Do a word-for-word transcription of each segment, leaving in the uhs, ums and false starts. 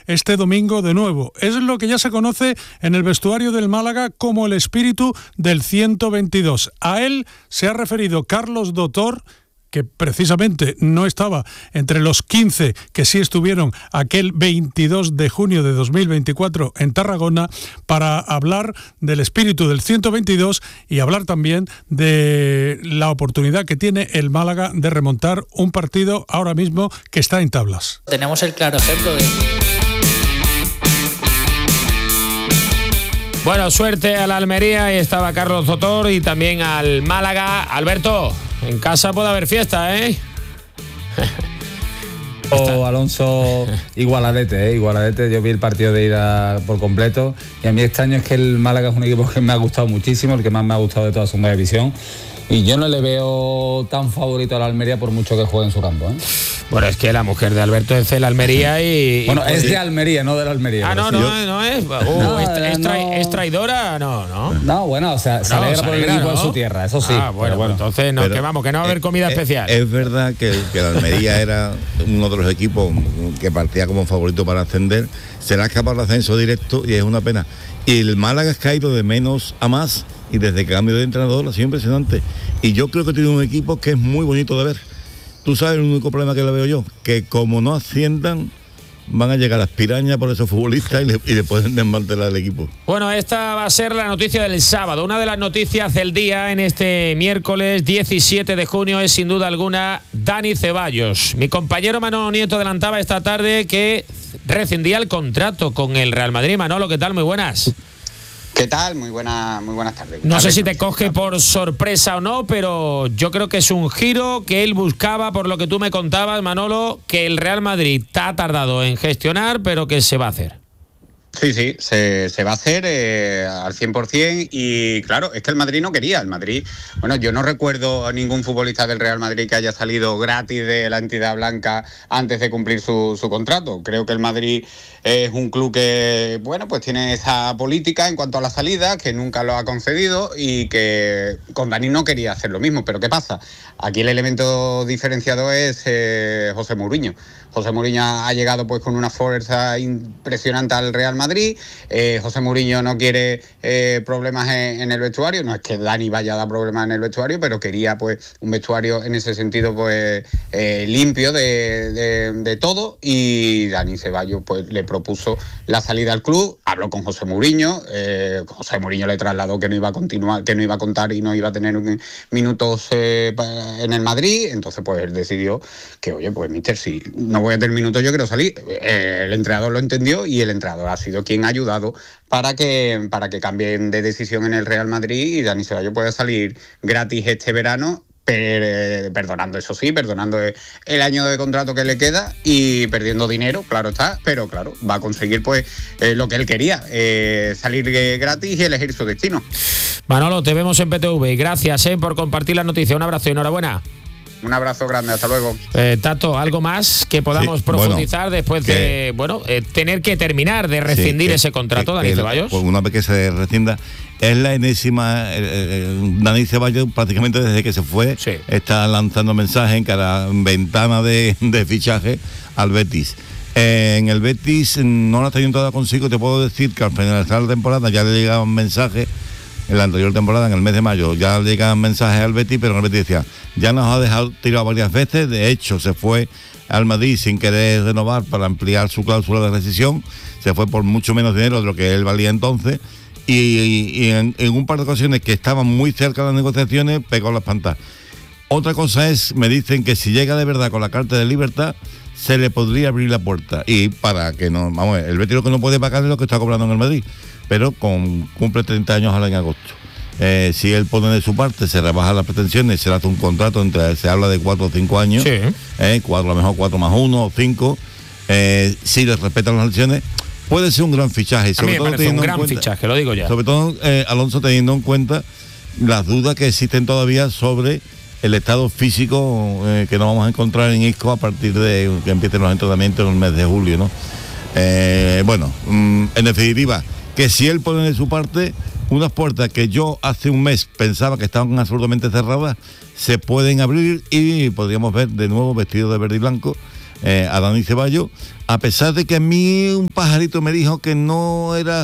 este domingo de nuevo. Es lo que ya se conoce en el vestuario del Málaga como el espíritu del ciento veintidós. A él se ha referido Carlos Dotor, que precisamente no estaba entre los quince que sí estuvieron aquel veintidós de junio de dos mil veinticuatro en Tarragona, para hablar del espíritu del ciento veintidós y hablar también de la oportunidad que tiene el Málaga de remontar un partido ahora mismo que está en tablas. Tenemos el claro ejemplo de... Bueno, suerte a la Almería, y estaba Carlos Dotor, y también al Málaga. Alberto, en casa puede haber fiesta, ¿eh? Oh, Alonso, igualadete, ¿eh? igualadete. Yo vi el partido de ida por completo, y a mí este año es que el Málaga es un equipo que me ha gustado muchísimo, el que más me ha gustado de toda su segunda división, y yo no le veo tan favorito a la Almería por mucho que juegue en su campo, ¿eh? Bueno, es que la mujer de Alberto es de la Almería y... Bueno, y, es sí. de Almería, no de la Almería. Ah, no, no, yo... no es... Uh, no, es, tra- es, tra- no. ¿Es traidora? No, no. No, bueno, o sea, no, se alegra se por alegra, el equipo ¿no? de su tierra, eso sí. Ah, bueno, bueno, entonces no, pero, que vamos, que no va a haber eh, comida eh, especial. Es verdad que, que la Almería era uno de los equipos que partía como favorito para ascender. Se le ha escapado el ascenso directo y es una pena. Y el Málaga ha caído de menos a más, y desde que cambio de entrenador ha sido impresionante. Y yo creo que tiene un equipo que es muy bonito de ver. Tú sabes el único problema que le veo yo, que como no asciendan, van a llegar las pirañas por esos futbolistas y le, y le pueden desmantelar el equipo. Bueno, esta va a ser la noticia del sábado. Una de las noticias del día en este miércoles diecisiete de junio es sin duda alguna Dani Ceballos. Mi compañero Manolo Nieto adelantaba esta tarde que rescindía el contrato con el Real Madrid. Manolo, ¿qué tal? Muy buenas. ¿Qué tal? Muy, buena, muy buenas tardes. No sé si te coge por sorpresa o no, pero yo creo que es un giro que él buscaba, por lo que tú me contabas, Manolo, que el Real Madrid ha tardado en gestionar, pero que se va a hacer. Sí, sí, se, se va a hacer eh, al cien por ciento, y claro, es que el Madrid no quería. El Madrid, bueno, yo no recuerdo a ningún futbolista del Real Madrid que haya salido gratis de la entidad blanca antes de cumplir su, su contrato. Creo que el Madrid es un club que, bueno, pues tiene esa política en cuanto a la salida, que nunca lo ha concedido, y que con Dani no quería hacer lo mismo. Pero ¿qué pasa? Aquí el elemento diferenciado es eh, José Mourinho. José Mourinho ha llegado pues con una fuerza impresionante al Real Madrid. Eh, José Mourinho no quiere eh, problemas en, en el vestuario. No es que Dani vaya a dar problemas en el vestuario, pero quería pues un vestuario en ese sentido pues eh, limpio de, de, de todo. Y Dani Ceballos pues le propuso la salida al club. Habló con José Mourinho. Eh, José Mourinho le trasladó que no iba a continuar, que no iba a contar y no iba a tener un, minutos eh, en el Madrid. Entonces pues él decidió que, oye, pues míster, si no voy a tener minutos, yo quiero salir. Eh, el entrenador lo entendió, y el entrenador ha sido quien ha ayudado para que, para que cambien de decisión en el Real Madrid y Dani Ceballos pueda salir gratis este verano, per, perdonando, eso sí, perdonando el año de contrato que le queda y perdiendo dinero, claro está, pero claro, va a conseguir pues eh, lo que él quería, eh, salir gratis y elegir su destino. Manolo, te vemos en P T V. Gracias eh, por compartir la noticia. Un abrazo y enhorabuena. Un abrazo grande, hasta luego. Eh, Tato, ¿algo más que podamos sí, profundizar bueno, después que, de bueno eh, tener que terminar de rescindir sí, que, ese contrato, que, Dani que Ceballos? Pues una vez que se rescinda, es la enésima. Eh, eh, Dani Ceballos prácticamente desde que se fue sí. está lanzando mensajes en cada ventana de, de fichaje al Betis. Eh, en el Betis no la está yendo toda consigo. Te puedo decir que al finalizar la temporada ya le llegaban mensajes. En la anterior temporada, en el mes de mayo, ya le llegaban mensajes al Betis, pero el Betis decía, ya nos ha dejado tirado varias veces. De hecho, se fue al Madrid sin querer renovar para ampliar su cláusula de rescisión. Se fue por mucho menos dinero de lo que él valía entonces. Y, y, y en, en un par de ocasiones que estaban muy cerca de las negociaciones, pegó las pantas. Otra cosa es, me dicen que si llega de verdad con la carta de libertad, se le podría abrir la puerta. Y para que no, vamos, el Betis lo que no puede pagar es lo que está cobrando en el Madrid. Pero con, cumple treinta años ahora en agosto. Eh, si él pone de su parte, se rebaja las pretensiones, se le hace un contrato, entre se habla de cuatro o cinco años, sí. eh, cuatro, a lo mejor cuatro más uno o cinco, eh, si le respetan las lesiones, puede ser un gran fichaje. Sobre a mí me todo parece un gran cuenta, fichaje, lo digo ya. Sobre todo, eh, Alonso, teniendo en cuenta las dudas que existen todavía sobre el estado físico eh, que nos vamos a encontrar en Isco a partir de que empiecen los entrenamientos en el mes de julio, ¿no? Eh, bueno, mm, en definitiva, que si él pone de su parte, unas puertas que yo hace un mes pensaba que estaban absolutamente cerradas, se pueden abrir y podríamos ver de nuevo vestido de verde y blanco eh, a Dani Ceballos, a pesar de que a mí un pajarito me dijo que no era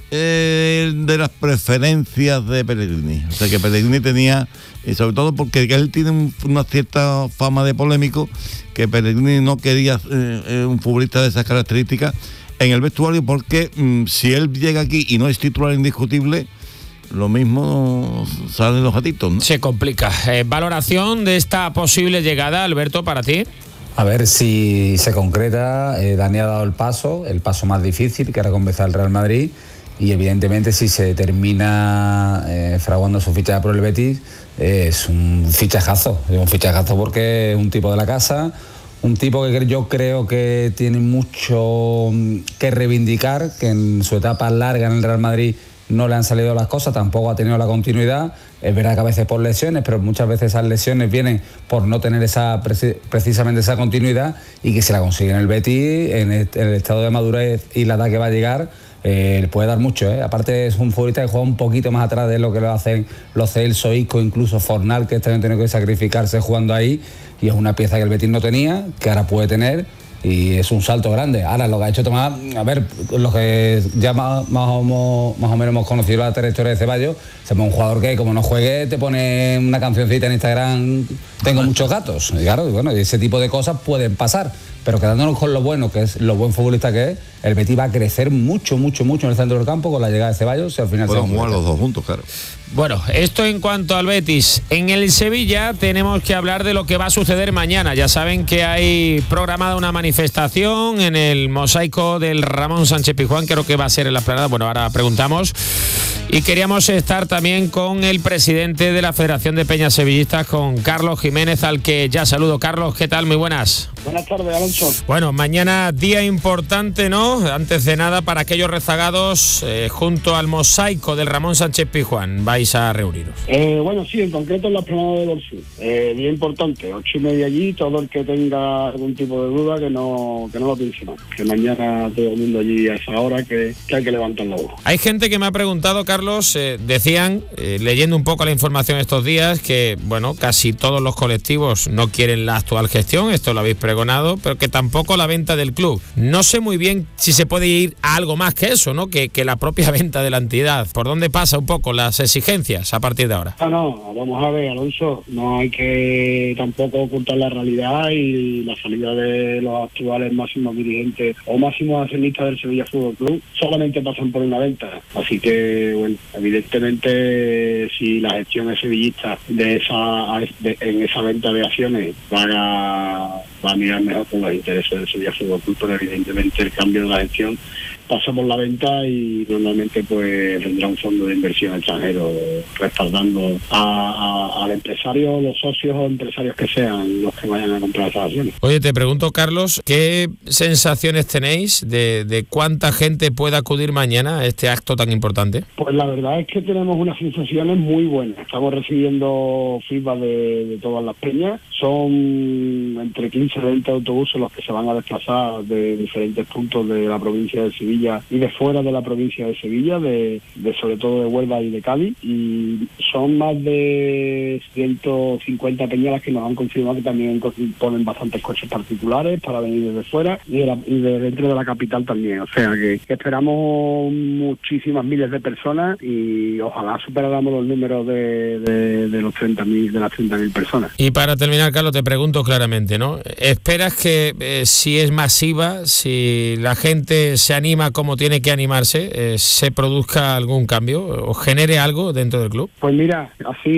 eh, de las preferencias de Pellegrini. O sea, que Pellegrini tenía, y sobre todo porque él tiene un, una cierta fama de polémico, que Pellegrini no quería eh, un futbolista de esas características en el vestuario, porque mmm, si él llega aquí y no es titular indiscutible, lo mismo salen los gatitos, ¿no? Se complica. Eh, valoración de esta posible llegada, Alberto, para ti. A ver si se concreta. eh, Dani ha dado el paso, el paso más difícil, que era convencer al Real Madrid, y evidentemente si se termina eh, fraguando su fichaje por el Betis, eh, es un fichajazo, es un fichajazo porque es un tipo de la casa, un tipo que yo creo que tiene mucho que reivindicar, que en su etapa larga en el Real Madrid no le han salido las cosas, tampoco ha tenido la continuidad. Es verdad que a veces por lesiones, pero muchas veces esas lesiones vienen por no tener esa precisamente esa continuidad, y que si la consigue en el Betis, en el, en el estado de madurez y la edad que va a llegar, eh, le puede dar mucho. ¿eh? Aparte es un futbolista que juega un poquito más atrás de lo que lo hacen los Celso, Isco, incluso Fornal, que este año tiene que sacrificarse jugando ahí, y es una pieza que el Betis no tenía, que ahora puede tener. Y es un salto grande. Ahora lo que ha hecho Tomás, a ver, los que ya más, más, o, más o menos hemos conocido la trayectoria de Ceballos, es un jugador que como no juegue te pone una cancioncita en Instagram, tengo muchos gatos. Y claro, bueno, ese tipo de cosas pueden pasar, pero quedándonos con lo bueno, que es lo buen futbolista que es, el Betis va a crecer mucho, mucho, mucho en el centro del campo con la llegada de Ceballos, y al final pueden jugar los dos juntos, claro. Bueno, esto en cuanto al Betis. En el Sevilla tenemos que hablar de lo que va a suceder mañana. Ya saben que hay programada una manifestación en el mosaico del Ramón Sánchez Pizjuán, creo que va a ser en la Esplanada. Bueno, ahora preguntamos. Y queríamos estar también con el presidente de la Federación de Peñas Sevillistas, con Carlos Jiménez, al que ya saludo. Carlos, ¿qué tal? Muy buenas. Buenas tardes, Alonso. Bueno, mañana día importante, ¿no? Antes de nada, para aquellos rezagados, eh, junto al mosaico del Ramón Sánchez Pizjuán, vais a reuniros. Eh, bueno, sí, en concreto en la Esplanada del Sur. Eh, día importante, ocho y media allí, todo el que tenga algún tipo de duda que no que no lo piense más. Que mañana todo el mundo allí a esa hora que, que hay que levantar la voz. Hay gente que me ha preguntado, Carlos, eh, decían, eh, leyendo un poco la información estos días, que, bueno, casi todos los colectivos no quieren la actual gestión, esto lo habéis pregonado, pero que tampoco la venta del club. No sé muy bien si se puede ir a algo más que eso, ¿no? Que, que la propia venta de la entidad. ¿Por dónde pasa un poco las exigencias a partir de ahora? No, no, vamos a ver, Alonso, no hay que tampoco ocultar la realidad, y la salida de los actuales máximos dirigentes o máximos accionistas del Sevilla Fútbol Club solamente pasan por una venta. Así que, bueno, evidentemente, si la gestión es sevillista de esa de, en esa venta de acciones van a, va a mirar mejor con los intereses del Sevilla Fútbol Club, pero evidentemente el cambio de la gestión pasa por la venta, y normalmente pues vendrá un fondo de inversión extranjero respaldando a, a, al empresario, los socios o empresarios que sean los que vayan a comprar esas acciones. Oye, te pregunto, Carlos, ¿qué sensaciones tenéis de, de cuánta gente puede acudir mañana a este acto tan importante? Pues la verdad es que tenemos unas sensaciones muy buenas. Estamos recibiendo feedback de, de todas las peñas. Son entre quince y veinte autobuses los que se van a desplazar de diferentes puntos de la provincia de Sevilla y de fuera de la provincia de Sevilla, de, de sobre todo de Huelva y de Cádiz, y son más de ciento cincuenta peñas las que nos han confirmado que también ponen bastantes coches particulares para venir desde fuera y de, la, y de dentro de la capital también. O sea que, que esperamos muchísimas miles de personas, y ojalá superáramos los números de, de, de los treinta mil, de las treinta mil personas. Y para terminar, Carlos, te pregunto claramente, ¿no? ¿Esperas que eh, si es masiva, si la gente se anima como tiene que animarse, eh, se produzca algún cambio o genere algo dentro del club? Pues mira,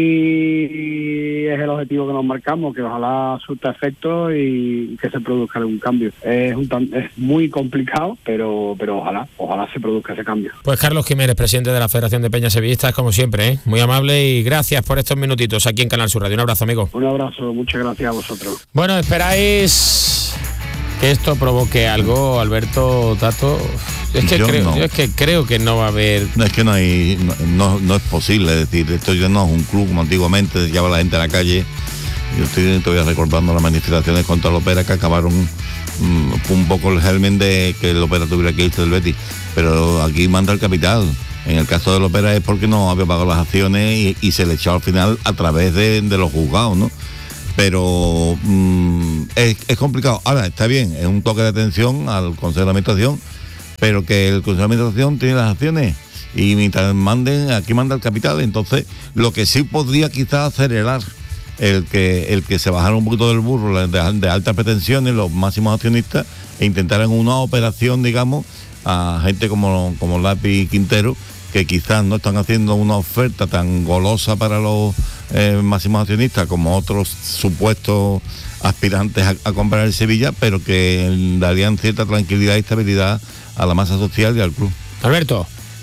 así es el objetivo que nos marcamos, que ojalá surta efecto y que se produzca algún cambio. Es, un tan, es muy complicado, pero pero ojalá, ojalá se produzca ese cambio. Pues Carlos Jiménez, presidente de la Federación de Peñas Sevillistas, como siempre, ¿eh? Muy amable, y gracias por estos minutitos aquí en Canal Sur Radio. Un abrazo, amigo. Un abrazo, muchas gracias a vosotros. Bueno, esperáis que esto provoque algo, Alberto, Tato. Es que, creo, no. es que creo que no va a haber... No, es que no hay, no, no, no es posible, es decir, esto ya no es un club como antiguamente, llevaba la gente a la calle. Yo estoy todavía recordando las manifestaciones contra el Opera que acabaron um, un poco el germen de que el Opera tuviera que irse del Betis, pero aquí manda el capital. En el caso del Opera es porque no había pagado las acciones y, y se le echó al final a través de, de los juzgados, ¿no? pero mmm, es, es complicado. Ahora, está bien, es un toque de atención al Consejo de Administración, pero que el Consejo de Administración tiene las acciones y mientras manden, aquí manda el capital. Entonces, lo que sí podría quizás acelerar el que el que se bajara un poquito del burro de, de altas pretensiones los máximos accionistas e intentaran una operación, digamos, a gente como, como Lapi y Quintero, que quizás no están haciendo una oferta tan golosa para los eh, máximos accionistas como otros supuestos aspirantes a, a comprar el Sevilla, pero que darían cierta tranquilidad y estabilidad a la masa social y al club. Alberto.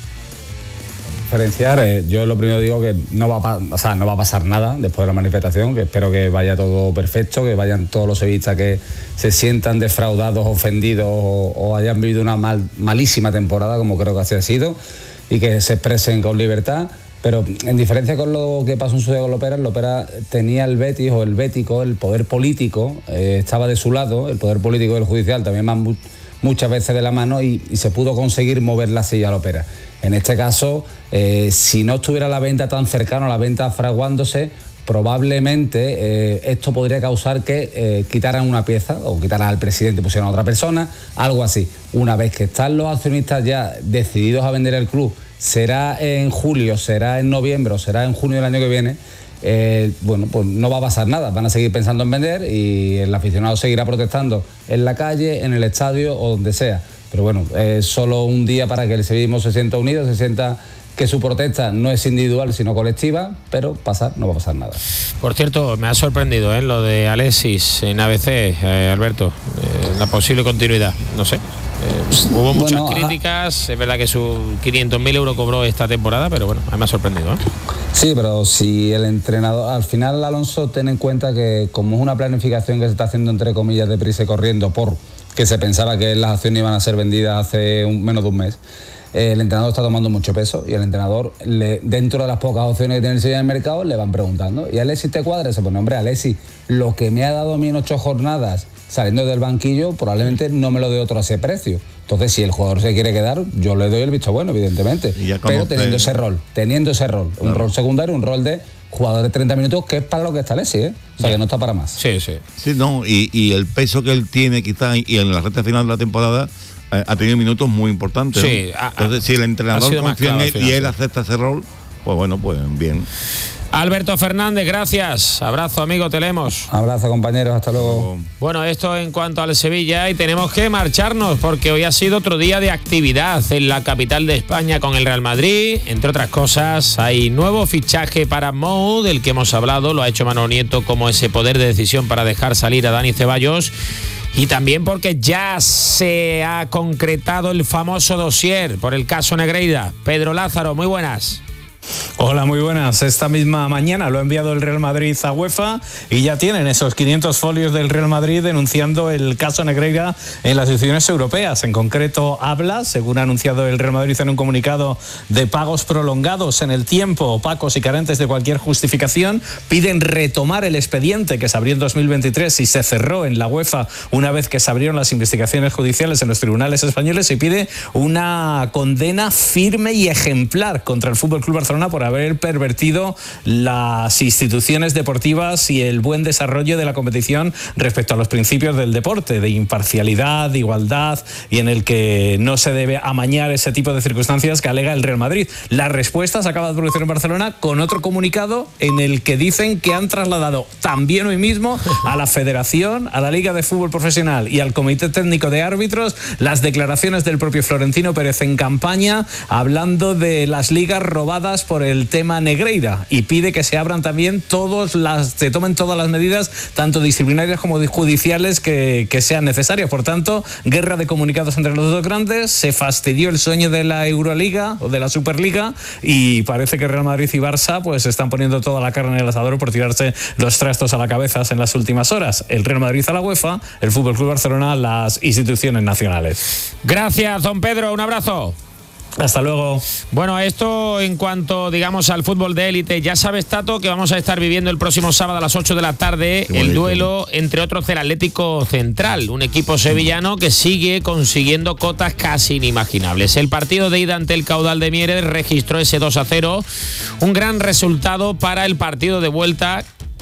Diferenciar, eh, yo lo primero digo que no va, a, o sea, no va a pasar nada después de la manifestación, que espero que vaya todo perfecto, que vayan todos los sevillistas que se sientan defraudados, ofendidos o, o hayan vivido una mal, malísima temporada, como creo que así ha sido, y que se expresen con libertad. Pero en diferencia con lo que pasó en su día con Lopera, Lopera tenía el Betis o el bético, el poder político, eh, estaba de su lado, el poder político del judicial también más muchas veces de la mano y, y se pudo conseguir mover la silla a Lopera. En este caso, eh, si no estuviera la venta tan cercana, la venta fraguándose, probablemente eh, esto podría causar que eh, quitaran una pieza o quitaran al presidente y pusieran a otra persona, algo así. Una vez que están los accionistas ya decididos a vender el club, será en julio, será en noviembre o será en junio del año que viene, eh, bueno, pues no va a pasar nada, van a seguir pensando en vender y el aficionado seguirá protestando en la calle, en el estadio o donde sea. Pero bueno, es solo un día para que el sevillismo se sienta unido, se sienta que su protesta no es individual sino colectiva, pero pasar no va a pasar nada. Por cierto, me ha sorprendido ¿eh? lo de Alexis en A B C, eh, Alberto, eh, la posible continuidad, no sé. Eh, hubo muchas bueno, críticas, ajá. Es verdad que sus quinientos mil euros cobró esta temporada, pero bueno, me ha sorprendido. ¿eh? Sí, pero si el entrenador, al final Alonso, ten en cuenta que como es una planificación que se está haciendo entre comillas deprisa y corriendo por que se pensaba que las acciones iban a ser vendidas hace un, menos de un mes, eh, el entrenador está tomando mucho peso y el entrenador, le, dentro de las pocas opciones que tiene el Sevilla en el mercado, le van preguntando. ¿Y Alexis te cuadra? Se pone, hombre, Alexis, lo que me ha dado a mí en ocho jornadas saliendo del banquillo, probablemente no me lo dé otro a ese precio. Entonces, si el jugador se quiere quedar, yo le doy el visto bueno, evidentemente. Pero teniendo ese rol, teniendo ese rol, claro. Un rol secundario, un rol de jugador de treinta minutos, que es para lo que está Alexis, ¿eh? O sea, que no está para más. Sí, sí. Sí, no, y, y el peso que él tiene quizás, y en la recta final de la temporada, eh, ha tenido minutos muy importantes. Sí. ¿no? A, Entonces, si el entrenador confía en él final, y él sí. acepta ese rol, pues bueno, pues bien. Alberto Fernández, gracias. Abrazo, amigo, te leemos. Abrazo, compañeros, hasta luego. Bueno, esto en cuanto al Sevilla, y tenemos que marcharnos porque hoy ha sido otro día de actividad en la capital de España con el Real Madrid. Entre otras cosas, hay nuevo fichaje para Mou, del que hemos hablado, lo ha hecho Manolo Nieto como ese poder de decisión para dejar salir a Dani Ceballos. Y también porque ya se ha concretado el famoso dossier por el caso Negreira. Pedro Lázaro, muy buenas. Hola, muy buenas. Esta misma mañana lo ha enviado el Real Madrid a UEFA y ya tienen esos quinientos folios del Real Madrid denunciando el caso Negreira en las instituciones europeas. En concreto, habla, según ha anunciado el Real Madrid en un comunicado, de pagos prolongados en el tiempo, opacos y carentes de cualquier justificación. Piden retomar el expediente que se abrió en dos mil veintitrés y se cerró en la UEFA una vez que se abrieron las investigaciones judiciales en los tribunales españoles, y pide una condena firme y ejemplar contra el F C Barcelona por haber pervertido las instituciones deportivas y el buen desarrollo de la competición respecto a los principios del deporte, de imparcialidad, de igualdad, y en el que no se debe amañar ese tipo de circunstancias que alega el Real Madrid. La respuesta se acaba de producir en Barcelona con otro comunicado en el que dicen que han trasladado también hoy mismo a la Federación, a la Liga de Fútbol Profesional y al Comité Técnico de Árbitros las declaraciones del propio Florentino Pérez en campaña, hablando de las ligas robadas por el tema Negreira, y pide que se abran también todos las, se tomen todas las medidas, tanto disciplinarias como judiciales, que, que sean necesarias. Por tanto, guerra de comunicados entre los dos grandes. Se fastidió el sueño de la Euroliga o de la Superliga, y parece que Real Madrid y Barça pues están poniendo toda la carne en el asador por tirarse los trastos a la cabeza en las últimas horas. El Real Madrid a la UEFA, el F C Barcelona a las instituciones nacionales. Gracias, don Pedro, un abrazo. Hasta luego. Bueno, esto en cuanto, digamos, al fútbol de élite. Ya sabes, Tato, que vamos a estar viviendo el próximo sábado a las ocho de la tarde el duelo, entre otros, del Atlético Central, un equipo sevillano que sigue consiguiendo cotas casi inimaginables. El partido de ida ante el Caudal de Mieres registró ese dos a cero, un gran resultado para el partido de vuelta,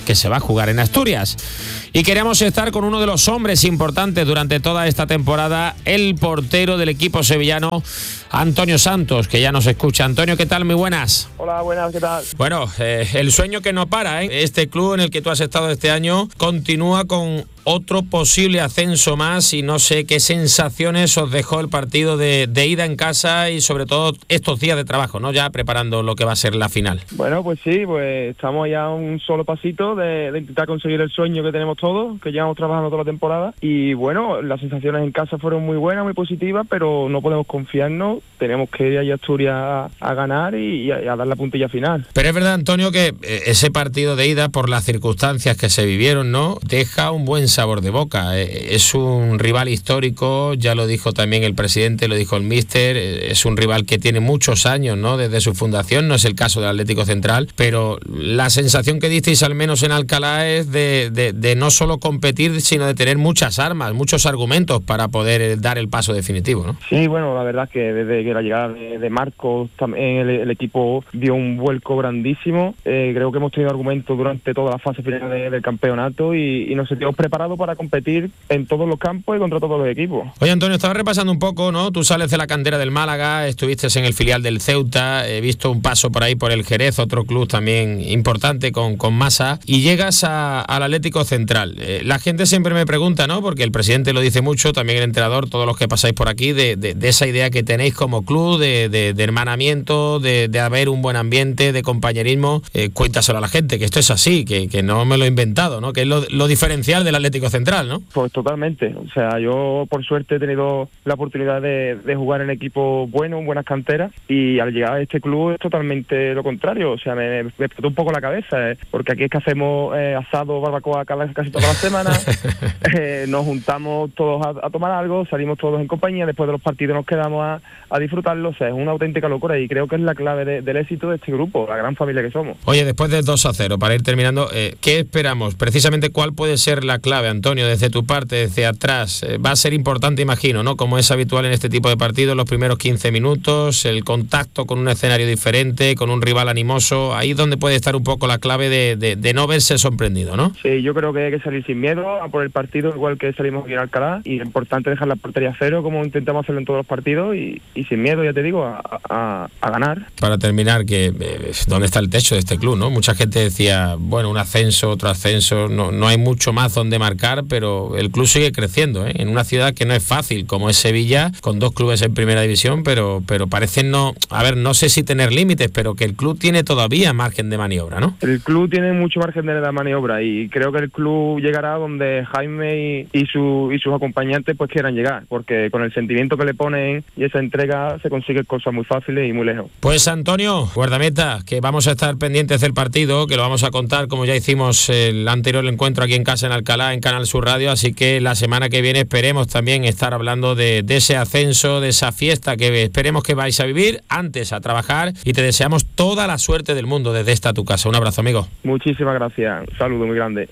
que se va a jugar en Asturias. Y queremos estar con uno de los hombres importantes durante toda esta temporada, el portero del equipo sevillano, Antonio Santos, que ya nos escucha. Antonio, ¿qué tal? Muy buenas. Hola, buenas, ¿qué tal? Bueno, eh, el sueño que no para, ¿eh? Este club en el que tú has estado este año continúa con otro posible ascenso más y no sé qué sensaciones os dejó el partido de, de ida en casa y sobre todo estos días de trabajo, ¿no? Ya preparando lo que va a ser la final. Bueno, pues sí, pues estamos ya a un solo pasito de, de intentar conseguir el sueño que tenemos todos, que llevamos trabajando toda la temporada, y bueno, las sensaciones en casa fueron muy buenas, muy positivas, pero no podemos confiarnos, tenemos que ir a Asturias a, a ganar y, y a, a dar la puntilla final. Pero es verdad, Antonio, que ese partido de ida, por las circunstancias que se vivieron, ¿no?, deja un buen sabor de boca. Es un rival histórico, ya lo dijo también el presidente, lo dijo el míster, es un rival que tiene muchos años, ¿no?, desde su fundación, no es el caso del Atlético Central, pero la sensación que disteis al menos en Alcalá es de, de, de no solo competir, sino de tener muchas armas, muchos argumentos para poder dar el paso definitivo, ¿no? Sí, bueno, la verdad es que desde que la llegada de, de Marcos también el, el equipo dio un vuelco grandísimo. Eh, creo que hemos tenido argumentos durante toda la fase final de, del campeonato y, y nos sentimos preparados para competir en todos los campos y contra todos los equipos. Oye, Antonio, estaba repasando un poco, ¿no? Tú sales de la cantera del Málaga, estuviste en el filial del Ceuta, he visto un paso por ahí por el Jerez, otro club también importante con, con masa, y llegas a, al Atlético Central. Eh, la gente siempre me pregunta, ¿no?, porque el presidente lo dice mucho, también el entrenador, todos los que pasáis por aquí, de, de, de esa idea que tenéis como club, de, de, de hermanamiento, de, de haber un buen ambiente, de compañerismo. Eh, cuéntaselo a la gente, que esto es así, que, que no me lo he inventado, ¿no?, que es lo, lo diferencial del Atlético Central, ¿no? Pues totalmente. O sea, yo por suerte he tenido la oportunidad de, de jugar en equipos buenos, buenas canteras, y al llegar a este club es totalmente lo contrario. O sea, me, me explotó un poco la cabeza, ¿eh? Porque aquí es que hacemos eh, asado, barbacoa cada, casi todas las semanas, eh, nos juntamos todos a, a tomar algo, salimos todos en compañía, después de los partidos nos quedamos a, a disfrutarlo. O sea, es una auténtica locura y creo que es la clave de, del éxito de este grupo, la gran familia que somos. Oye, después del dos a cero, para ir terminando, eh, ¿qué esperamos? Precisamente, ¿cuál puede ser la clave, Antonio, desde tu parte, desde atrás? Eh, va a ser importante, imagino, ¿no?, como es habitual en este tipo de partidos, los primeros quince minutos, el contacto con un escenario diferente, con un rival animoso, ahí es donde puede estar un poco la clave de, de, de no verse sorprendido, ¿no? Sí, yo creo que hay que salir sin miedo a por el partido, igual que salimos aquí en Alcalá, y lo importante es dejar la portería a cero, como intentamos hacerlo en todos los partidos, y, y sin miedo, ya te digo, a, a, a ganar. Para terminar, que eh, ¿dónde está el techo de este club, no? Mucha gente decía, bueno, un ascenso, otro ascenso, no, no hay mucho más donde marcar, pero el club sigue creciendo, ¿eh?, en una ciudad que no es fácil, como es Sevilla, con dos clubes en primera división, pero, pero parecen no, a ver, no sé si tener límites, pero que el club tiene todavía margen de maniobra, ¿no? El club tiene mucho margen de maniobra y creo que el club llegará donde Jaime y, y, su, y sus acompañantes pues quieran llegar, porque con el sentimiento que le ponen y esa entrega se consiguen cosas muy fáciles y muy lejos. Pues Antonio, guardameta, que vamos a estar pendientes del partido, que lo vamos a contar como ya hicimos el anterior encuentro aquí en casa en Alcalá, en Canal Sur Radio, así que la semana que viene esperemos también estar hablando de, de ese ascenso, de esa fiesta que esperemos que vais a vivir, antes a trabajar, y te deseamos toda la suerte del mundo desde esta tu casa. Un abrazo, amigo. Muchísimas gracias, un saludo muy grande.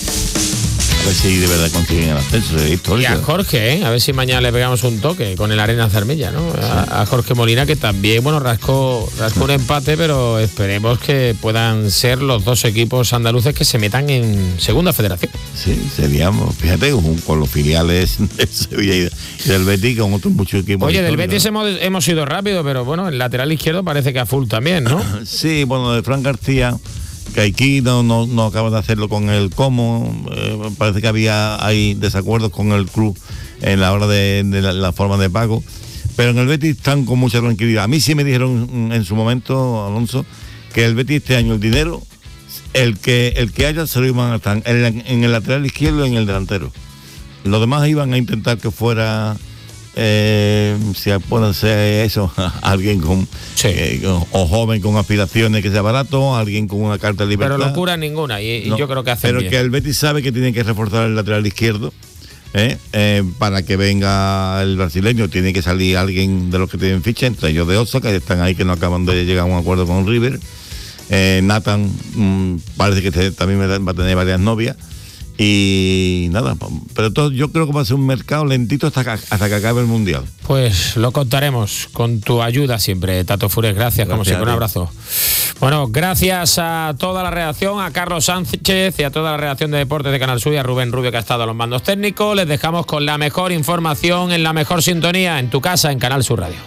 A ver si de verdad consiguen el ascenso, es histórico. Y a Jorge, ¿eh? A ver si mañana le pegamos un toque con el Arena Zarmilla, ¿no? A, a Jorge Molina, que también, bueno, rascó, rascó un empate, pero esperemos que puedan ser los dos equipos andaluces que se metan en Segunda Federación. Sí, seríamos, fíjate, con, con los filiales de Sevilla y del Betis, con otros muchos equipos. Oye, del Betis hemos, hemos ido rápido, pero bueno, el lateral izquierdo parece que a full también, ¿no? Sí, bueno, de Fran García, que aquí no, no, no acaba de hacerlo con el Como, eh, parece que había hay desacuerdos con el club en la hora de, de la, la forma de pago, pero en el Betis están con mucha tranquilidad. A mí sí me dijeron en su momento, Alonso, que el Betis este año el dinero, el que el que haya se lo iban a estar en, en el lateral izquierdo y en el delantero. Los demás iban a intentar que fuera Eh, si puede ser eso, alguien con sí. eh, o joven con aspiraciones que sea barato, alguien con una carta de libertad. Pero locura ninguna y, no, y yo creo que hace pero bien. Que el Betis sabe que tiene que reforzar el lateral izquierdo eh, eh, para que venga el brasileño. Tiene que salir alguien de los que tienen ficha, entre ellos de Osa, que están ahí, que no acaban de llegar a un acuerdo con River. eh, Nathan mmm, parece que te, también va a tener varias novias. Y nada, pero todo, yo creo que va a ser un mercado lentito hasta que, hasta que acabe el Mundial. Pues lo contaremos con tu ayuda siempre, Tato Fures. Gracias, gracias como siempre, un abrazo. Bueno, gracias a toda la redacción, a Carlos Sánchez y a toda la redacción de Deportes de Canal Sur y a Rubén Rubio, que ha estado a los mandos técnicos. Les dejamos con la mejor información en la mejor sintonía, en tu casa, en Canal Sur Radio.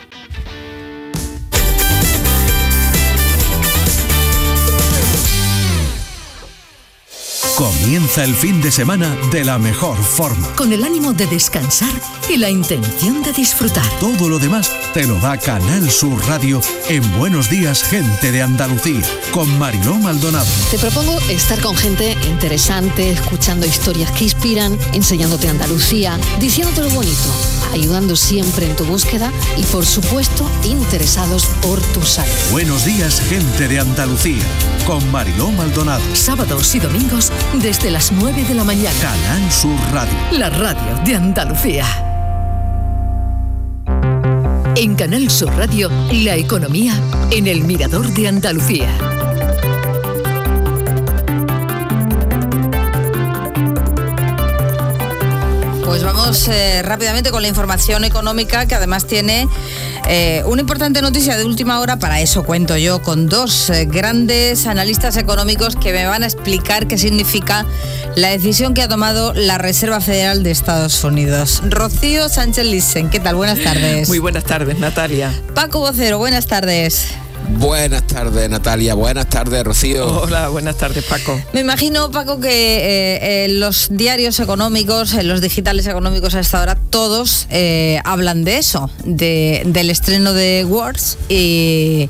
Comienza el fin de semana de la mejor forma. Con el ánimo de descansar y la intención de disfrutar. Todo lo demás te lo da Canal Sur Radio en Buenos Días, Gente de Andalucía, con Mariló Maldonado. Te propongo estar con gente interesante, escuchando historias que inspiran, enseñándote Andalucía, diciéndote lo bonito, ayudando siempre en tu búsqueda y, por supuesto, interesados por tu salud. Buenos Días, Gente de Andalucía, con Mariló Maldonado. Sábados y domingos desde las nueve de la mañana. Canal Sur Radio. La radio de Andalucía. En Canal Sur Radio, la economía en el Mirador de Andalucía. Pues vamos eh, rápidamente con la información económica, que además tiene eh, una importante noticia de última hora. Para eso cuento yo con dos eh, grandes analistas económicos que me van a explicar qué significa la decisión que ha tomado la Reserva Federal de Estados Unidos. Rocío Sánchez Lissen, ¿qué tal? Buenas tardes. Muy buenas tardes, Natalia. Paco Vocero, buenas tardes. Buenas tardes, Natalia. Buenas tardes, Rocío. Hola, buenas tardes, Paco. Me imagino, Paco, que eh, eh, los diarios económicos, eh, los digitales económicos a esta hora, todos eh, hablan de eso, de, del estreno de Words y,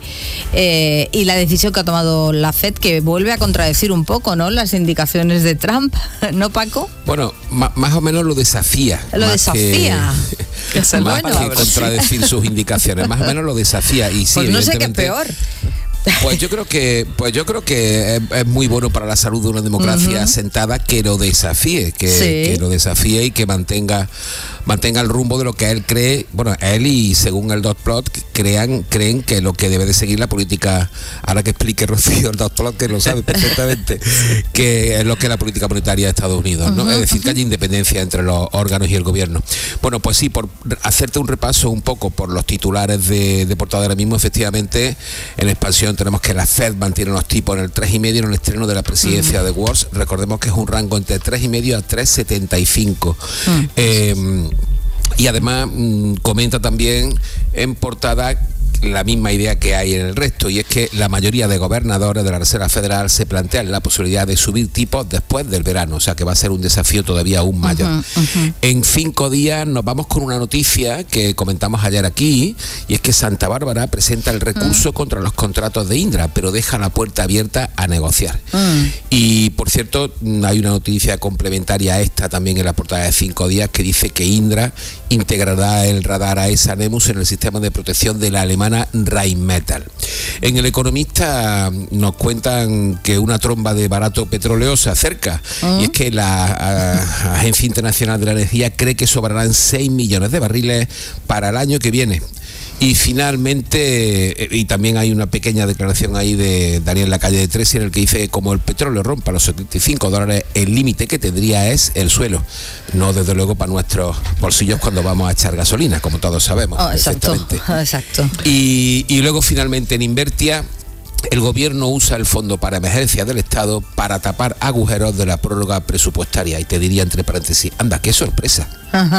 eh, y la decisión que ha tomado la Fed, que vuelve a contradecir un poco, ¿no?, las indicaciones de Trump, ¿no, Paco? Bueno, ma- más o menos lo desafía. Lo desafía. Que, más palabra, que contradecir sí. sus indicaciones, más o menos lo desafía. Y sí, pues no sé qué es peor. Pues yo creo que, pues yo creo que es, es muy bueno para la salud de una democracia uh-huh. asentada que lo desafíe, que, sí. que lo desafíe y que mantenga, mantenga el rumbo de lo que él cree. Bueno, él y según el dot plot crean, creen que lo que debe de seguir la política, ahora que explique Rocío el dot plot, que lo sabe perfectamente, que es lo que es la política monetaria de Estados Unidos, ¿no? Uh-huh, es decir, uh-huh. que haya independencia entre los órganos y el gobierno. Bueno, pues sí, por hacerte un repaso un poco por los titulares de, de portada ahora mismo, efectivamente, en expansión tenemos que la Fed mantiene los tipos en el tres coma cinco en el estreno de la presidencia uh-huh. de Words. Recordemos que es un rango entre tres coma cinco a tres coma setenta y cinco. Uh-huh. Eh, y además mmm, comenta también en portada la misma idea que hay en el resto, y es que la mayoría de gobernadores de la Reserva Federal se plantean la posibilidad de subir tipos después del verano, o sea que va a ser un desafío todavía aún mayor. Uh-huh, uh-huh. En cinco días nos vamos con una noticia que comentamos ayer aquí, y es que Santa Bárbara presenta el recurso uh-huh. contra los contratos de Indra, pero deja la puerta abierta a negociar. Uh-huh. Y por cierto, hay una noticia complementaria a esta también en la portada de cinco días que dice que Indra integrará el radar A E S A Nemus en el sistema de protección de la alemana Rheinmetall. En El Economista nos cuentan que una tromba de barato petróleo se acerca, uh-huh. y es que la a, Agencia Internacional de la Energía cree que sobrarán seis millones de barriles para el año que viene. Y finalmente, y también hay una pequeña declaración ahí de Daniel Lacalle de Tresi, en el que dice que como el petróleo rompa los setenta y cinco dólares, el límite que tendría es el suelo, no desde luego para nuestros bolsillos cuando vamos a echar gasolina, como todos sabemos. Oh, exacto, exacto. Y, y luego finalmente en Invertia, el gobierno usa el fondo para emergencias del Estado para tapar agujeros de la prórroga presupuestaria. Y te diría entre paréntesis, anda, qué sorpresa.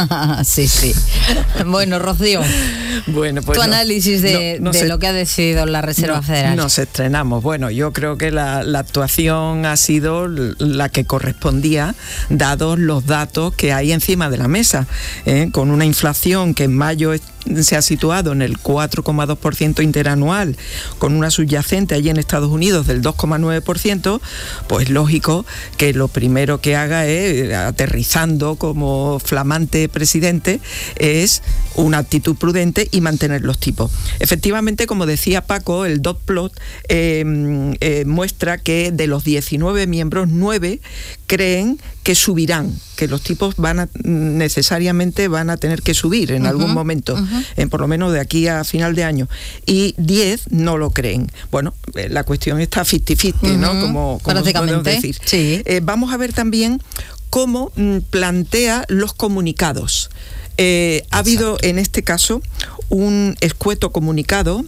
Sí, sí. Bueno, Rocío, bueno, pues tu no, análisis de, no, no de se, lo que ha decidido la Reserva no, Federal. Nos estrenamos. Bueno, yo creo que la, la actuación ha sido la que correspondía, dados los datos que hay encima de la mesa, ¿eh? Con una inflación que en mayo se ha situado en el cuatro coma dos por ciento interanual, con una subyacente allí en Estados Unidos del dos coma nueve por ciento, pues lógico que lo primero que haga es, aterrizando como flamante presidente, es una actitud prudente y mantener los tipos. Efectivamente, como decía Paco, el dot plot eh, eh, muestra que de los diecinueve miembros, nueve creen que subirán, que los tipos van a, necesariamente van a tener que subir en uh-huh, algún momento, uh-huh. eh, por lo menos de aquí a final de año, y diez no lo creen. Bueno, eh, la cuestión está cincuenta cincuenta, uh-huh. ¿no? Como, como podemos decir. Sí. Eh, vamos a ver también cómo mm, plantea los comunicados. Eh, ha habido en este caso un escueto comunicado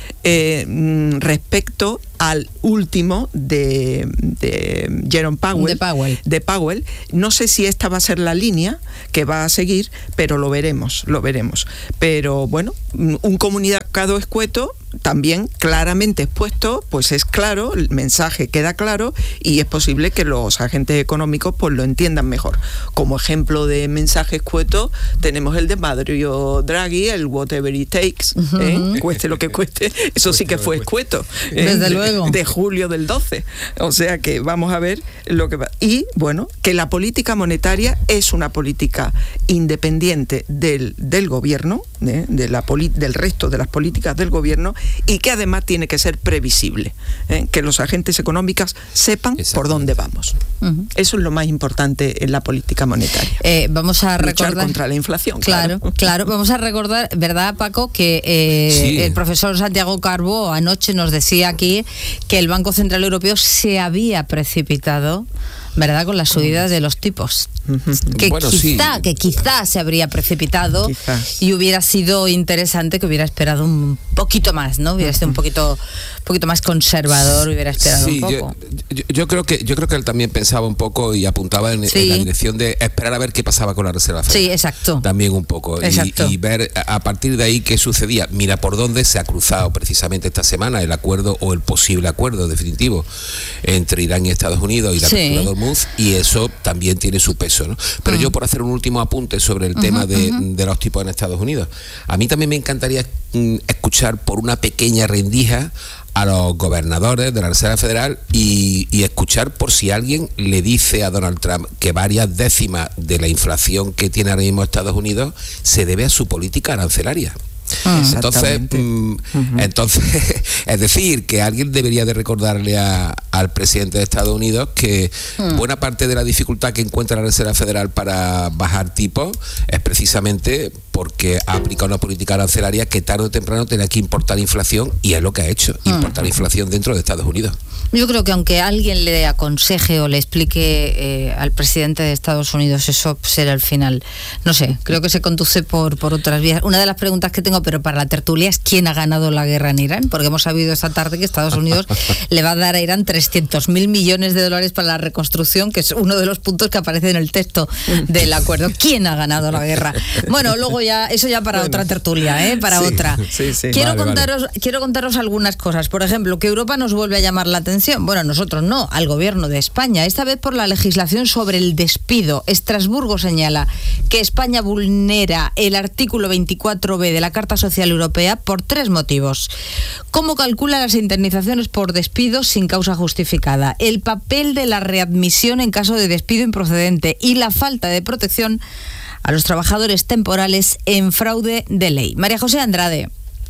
eh, respecto al último de, de Jerome Powell, de Powell. de Powell. No sé si esta va a ser la línea que va a seguir, pero lo veremos, lo veremos. Pero bueno, un comunicado escueto también claramente expuesto, pues es claro, el mensaje queda claro y es posible que los agentes económicos pues lo entiendan mejor. Como ejemplo de mensaje escueto tenemos el de Mario Draghi, el whatever it takes, uh-huh. ¿eh? Cueste lo que cueste, eso sí que fue escueto. ¿eh? Desde luego. De julio del doce. O sea que vamos a ver lo que va. Y bueno, que la política monetaria es una política independiente del, del gobierno, ¿eh? de la poli- del resto de las políticas del gobierno, y que además tiene que ser previsible, ¿eh? que los agentes económicos sepan por dónde vamos. Uh-huh. Eso es lo más importante en la política monetaria. Eh, vamos a Luchar recordar contra la inflación. Claro, claro, claro. Vamos a recordar, ¿verdad, Paco? Que eh, sí. el profesor Santiago Carbó anoche nos decía aquí que el Banco Central Europeo se había precipitado, ¿verdad?, con las subidas de los tipos. Que bueno, quizá, sí. que quizá se habría precipitado Quizás. y hubiera sido interesante que hubiera esperado un poquito más, ¿no? Hubiera sido un poquito, un poquito más conservador, hubiera esperado Sí, un poco. Yo, yo, yo creo que yo creo que él también pensaba un poco y apuntaba en, Sí. en la dirección de esperar a ver qué pasaba con la Reserva Federal. Sí, exacto. También un poco. Exacto. Y, y ver a partir de ahí qué sucedía. Mira por dónde se ha cruzado precisamente esta semana el acuerdo o el posible acuerdo definitivo entre Irán y Estados Unidos y la Sí. apertura de Hormuz, y eso también tiene su peso, ¿no? Pero uh-huh. yo, por hacer un último apunte sobre el uh-huh, tema de, uh-huh. de los tipos en Estados Unidos, a mí también me encantaría mm, escuchar por una pequeña rendija a los gobernadores de la Reserva Federal y, y escuchar por si alguien le dice a Donald Trump que varias décimas de la inflación que tiene ahora mismo Estados Unidos se debe a su política arancelaria. Entonces, mm, uh-huh. entonces, es decir, que alguien debería de recordarle a, al presidente de Estados Unidos que uh-huh. buena parte de la dificultad que encuentra la Reserva Federal para bajar tipos es precisamente porque ha aplicado una política arancelaria que tarde o temprano tiene que importar inflación, y es lo que ha hecho, importar uh-huh. inflación dentro de Estados Unidos. Yo creo que aunque alguien le aconseje o le explique eh, al presidente de Estados Unidos, eso será el final. No sé, creo que se conduce por, por otras vías. Una de las preguntas que tengo, pero para la tertulia, es ¿quién ha ganado la guerra en Irán? Porque hemos sabido esta tarde que Estados Unidos le va a dar a Irán trescientos mil millones de dólares para la reconstrucción, que es uno de los puntos que aparece en el texto del acuerdo. ¿Quién ha ganado la guerra? Bueno, luego ya, eso ya para bueno. otra tertulia, ¿eh? Para sí, otra. Sí, sí. Quiero, vale, contaros, vale. quiero contaros algunas cosas. Por ejemplo, que Europa nos vuelve a llamar la atención. Bueno, nosotros no, al gobierno de España, esta vez por la legislación sobre el despido. Estrasburgo señala que España vulnera el artículo veinticuatro be de la Carta Social Europea por tres motivos. ¿Cómo calcula las indemnizaciones por despido sin causa justificada? El papel de la readmisión en caso de despido improcedente y la falta de protección a los trabajadores temporales en fraude de ley. María José Andrade.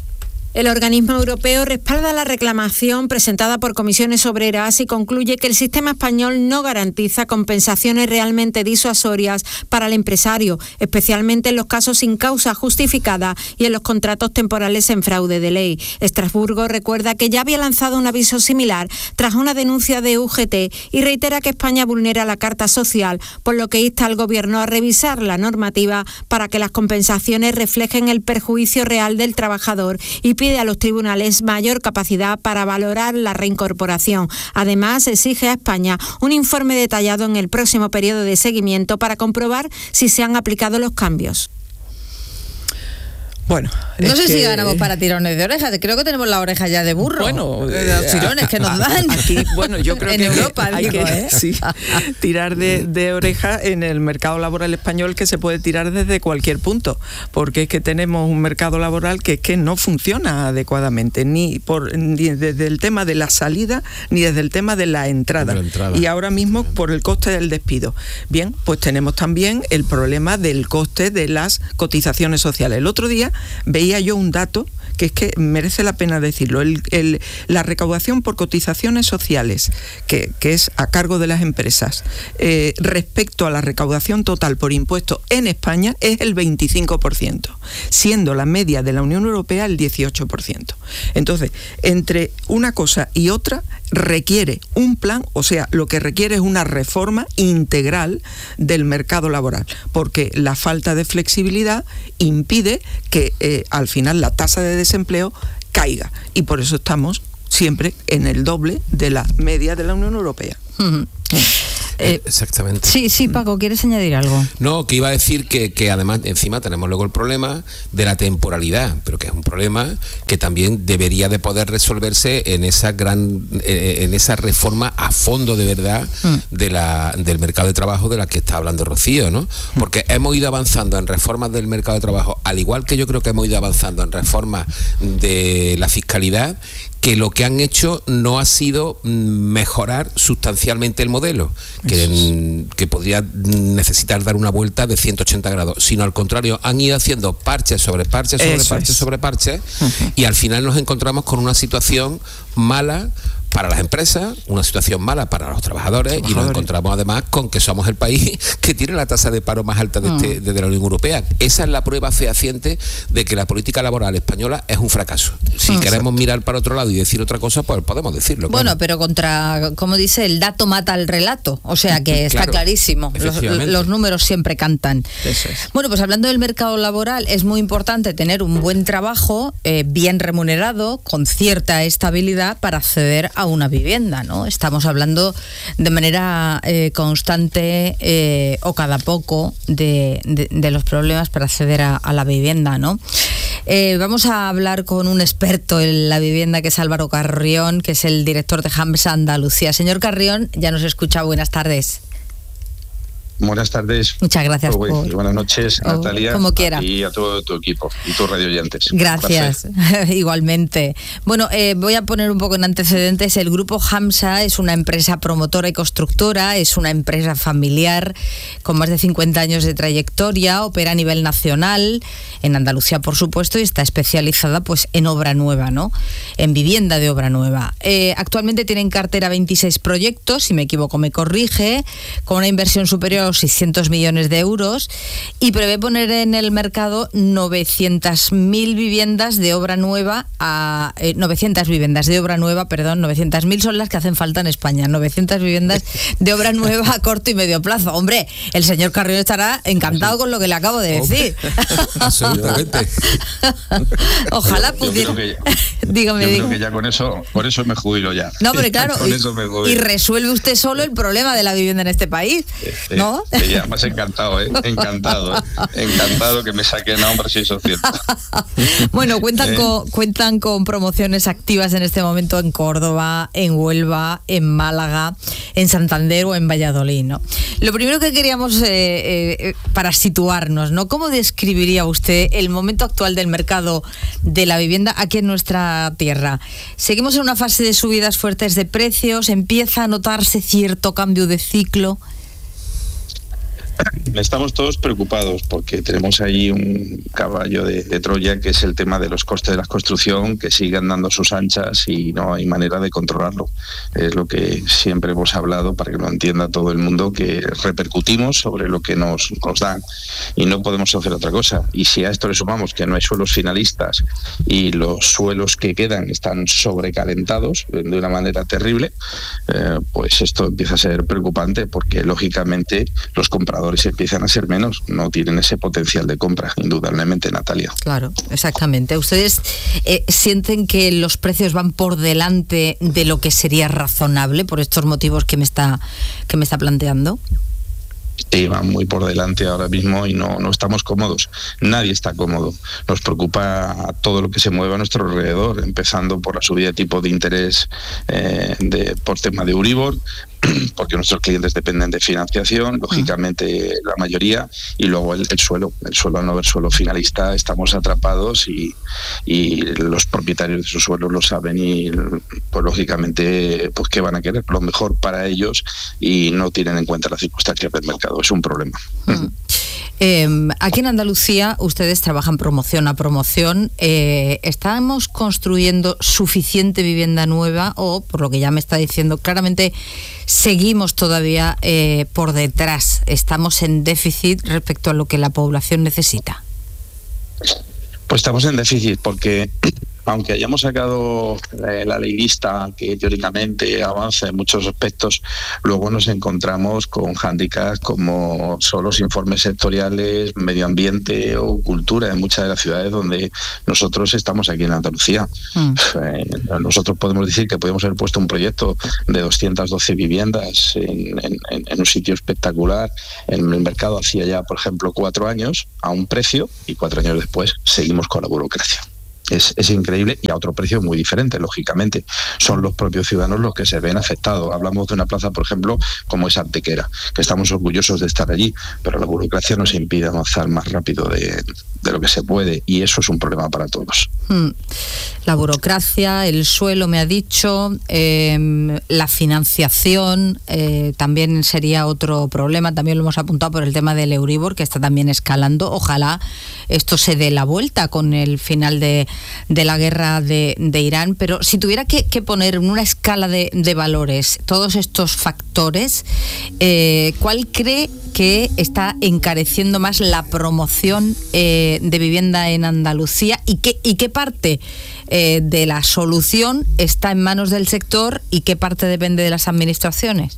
El organismo europeo respalda la reclamación presentada por Comisiones Obreras y concluye que el sistema español no garantiza compensaciones realmente disuasorias para el empresario, especialmente en los casos sin causa justificada y en los contratos temporales en fraude de ley. Estrasburgo recuerda que ya había lanzado un aviso similar tras una denuncia de U G T y reitera que España vulnera la Carta Social, por lo que insta al Gobierno a revisar la normativa para que las compensaciones reflejen el perjuicio real del trabajador y pide a los tribunales mayor capacidad para valorar la reincorporación. Además, exige a España un informe detallado en el próximo periodo de seguimiento para comprobar si se han aplicado los cambios. Bueno, no sé que... si ganamos para tirones de orejas. Creo que tenemos la oreja ya de burro. Bueno, de los tirones que nos dan. Aquí, bueno, yo creo en que Europa, hay digo, que ¿eh? sí, tirar de, de oreja en el mercado laboral español, que se puede tirar desde cualquier punto, porque es que tenemos un mercado laboral que es que no funciona adecuadamente, ni por ni desde el tema de la salida ni desde el tema de la entrada. De la entrada. Y ahora mismo por el coste del despido. Bien, pues tenemos también el problema del coste de las cotizaciones sociales. El otro día veía yo un dato que es que merece la pena decirlo. El, el, la recaudación por cotizaciones sociales, que, que es a cargo de las empresas, eh, respecto a la recaudación total por impuestos en España, es el veinticinco por ciento, siendo la media de la Unión Europea el dieciocho por ciento. Entonces, entre una cosa y otra, requiere un plan, o sea, lo que requiere es una reforma integral del mercado laboral, porque la falta de flexibilidad impide que eh, al final la tasa de desempleo caiga, y por eso estamos siempre en el doble de la media de la Unión Europea. Uh-huh. Eh, Exactamente. Sí, sí, Paco, ¿quieres añadir algo? No, que iba a decir que, que además encima tenemos luego el problema de la temporalidad, pero que es un problema que también debería de poder resolverse en esa gran, eh, en esa reforma a fondo de verdad mm. de la, del mercado de trabajo de la que está hablando Rocío, ¿no? Porque hemos ido avanzando en reformas del mercado de trabajo, al igual que yo creo que hemos ido avanzando en reformas de la fiscalidad, que lo que han hecho no ha sido mejorar sustancialmente el modelo, que, que podría necesitar dar una vuelta de ciento ochenta grados, sino al contrario, han ido haciendo parches sobre parches sobre Eso parches es. sobre parches, uh-huh. y al final nos encontramos con una situación mala para las empresas, una situación mala para los trabajadores, trabajadores, y nos encontramos además con que somos el país que tiene la tasa de paro más alta de, este, de la Unión Europea. Esa es la prueba fehaciente de que la política laboral española es un fracaso. Si mm. queremos mirar para otro lado y decir otra cosa, pues podemos decirlo. Bueno, claro. pero contra, como dice, el dato mata al relato, o sea que está claro, clarísimo, los, los números siempre cantan. Eso es. Bueno, pues hablando del mercado laboral, es muy importante tener un buen trabajo, eh, bien remunerado, con cierta estabilidad para acceder a una vivienda, ¿no? Estamos hablando de manera eh, constante eh, o cada poco de, de, de los problemas para acceder a, a la vivienda, ¿no? Eh, vamos a hablar con un experto en la vivienda, que es Álvaro Carrión, que es el director de HAMSA Andalucía. Señor Carrión, ya nos escucha. Buenas tardes. Buenas tardes. Muchas gracias. Por... Buenas noches, oh, Natalia. Como quiera. Y a todo tu equipo y tus radioyentes. Gracias. Igualmente. Bueno, eh, voy a poner un poco en antecedentes. El grupo HAMSA es una empresa promotora y constructora, es una empresa familiar con más de cincuenta años de trayectoria, opera a nivel nacional, en Andalucía, por supuesto, y está especializada pues en obra nueva, ¿no? En vivienda de obra nueva. Eh, actualmente tiene en cartera veintiséis proyectos, si me equivoco me corrige, con una inversión superior a los seiscientos millones de euros, y prevé poner en el mercado novecientas mil viviendas de obra nueva, a, eh, novecientas viviendas de obra nueva, perdón, novecientas mil son las que hacen falta en España, novecientas viviendas de obra nueva a corto y medio plazo. Hombre, el señor Carrión estará encantado con lo que le acabo de decir. Absolutamente. Ojalá pudiera. Dígame, yo dígame. creo que ya con eso, por eso me jubilo ya. No, pero claro, con eso me jubilo. Y resuelve usted solo el problema de la vivienda en este país, ¿no? Eh, ya, más encantado, ¿eh? Encantado, ¿eh? Encantado que me saquen a hombre si eso es cierto. Bueno, cuentan, eh. con, cuentan con promociones activas en este momento en Córdoba, en Huelva, en Málaga, en Santander o en Valladolid, ¿no? Lo primero que queríamos, eh, eh, para situarnos, ¿no? ¿Cómo describiría usted el momento actual del mercado de la vivienda aquí en nuestra tierra? ¿Seguimos en una fase de subidas fuertes de precios? ¿Empieza a notarse cierto cambio de ciclo? Estamos todos preocupados porque tenemos ahí un caballo de, de Troya, que es el tema de los costes de la construcción, que siguen dando sus anchas y no hay manera de controlarlo. Es lo que siempre hemos hablado, para que lo entienda todo el mundo, que repercutimos sobre lo que nos, nos dan y no podemos hacer otra cosa. Y si a esto le sumamos que no hay suelos finalistas y los suelos que quedan están sobrecalentados de una manera terrible, eh, pues esto empieza a ser preocupante, porque lógicamente los compradores empiezan a ser menos, no tienen ese potencial de compra, indudablemente, Natalia. Claro, exactamente. ¿Ustedes eh, sienten que los precios van por delante de lo que sería razonable por estos motivos que me está, que me está planteando? Sí, van muy por delante ahora mismo y no, no estamos cómodos. Nadie está cómodo. Nos preocupa todo lo que se mueve a nuestro alrededor, empezando por la subida de tipo de interés eh, de, por tema de Euribor, porque nuestros clientes dependen de financiación, lógicamente la mayoría, y luego el, el suelo. El suelo, al no haber suelo finalista, estamos atrapados y, y los propietarios de esos suelos lo saben y, pues lógicamente, pues ¿qué van a querer? Lo mejor para ellos y no tienen en cuenta las circunstancias del mercado. Es un problema. Mm. Eh, aquí en Andalucía ustedes trabajan promoción a promoción. Eh, ¿Estamos construyendo suficiente vivienda nueva o, por lo que ya me está diciendo, claramente seguimos todavía eh, por detrás? ¿Estamos en déficit respecto a lo que la población necesita? Pues estamos en déficit porque aunque hayamos sacado eh, la ley lista que teóricamente avanza en muchos aspectos, luego nos encontramos con hándicaps como son los informes sectoriales, medio ambiente o cultura en muchas de las ciudades donde nosotros estamos aquí en Andalucía. Mm. Eh, nosotros podemos decir que podemos haber puesto un proyecto de doscientas doce viviendas en, en, en un sitio espectacular en el mercado hacía ya, por ejemplo, cuatro años a un precio y cuatro años después seguimos con la burocracia. Es, es increíble y a otro precio muy diferente, lógicamente. Son los propios ciudadanos los que se ven afectados. Hablamos de una plaza, por ejemplo, como es Antequera, que estamos orgullosos de estar allí, pero la burocracia nos impide avanzar más rápido de, de lo que se puede y eso es un problema para todos. Hmm. La burocracia, el suelo, me ha dicho, eh, la financiación eh, también sería otro problema. También lo hemos apuntado por el tema del Euribor, que está también escalando. Ojalá esto se dé la vuelta con el final de de la guerra de, de Irán, pero si tuviera que, que poner en una escala de, de valores todos estos factores, eh, ¿cuál cree que está encareciendo más la promoción eh, de vivienda en Andalucía y qué, y qué parte eh, de la solución está en manos del sector y qué parte depende de las administraciones?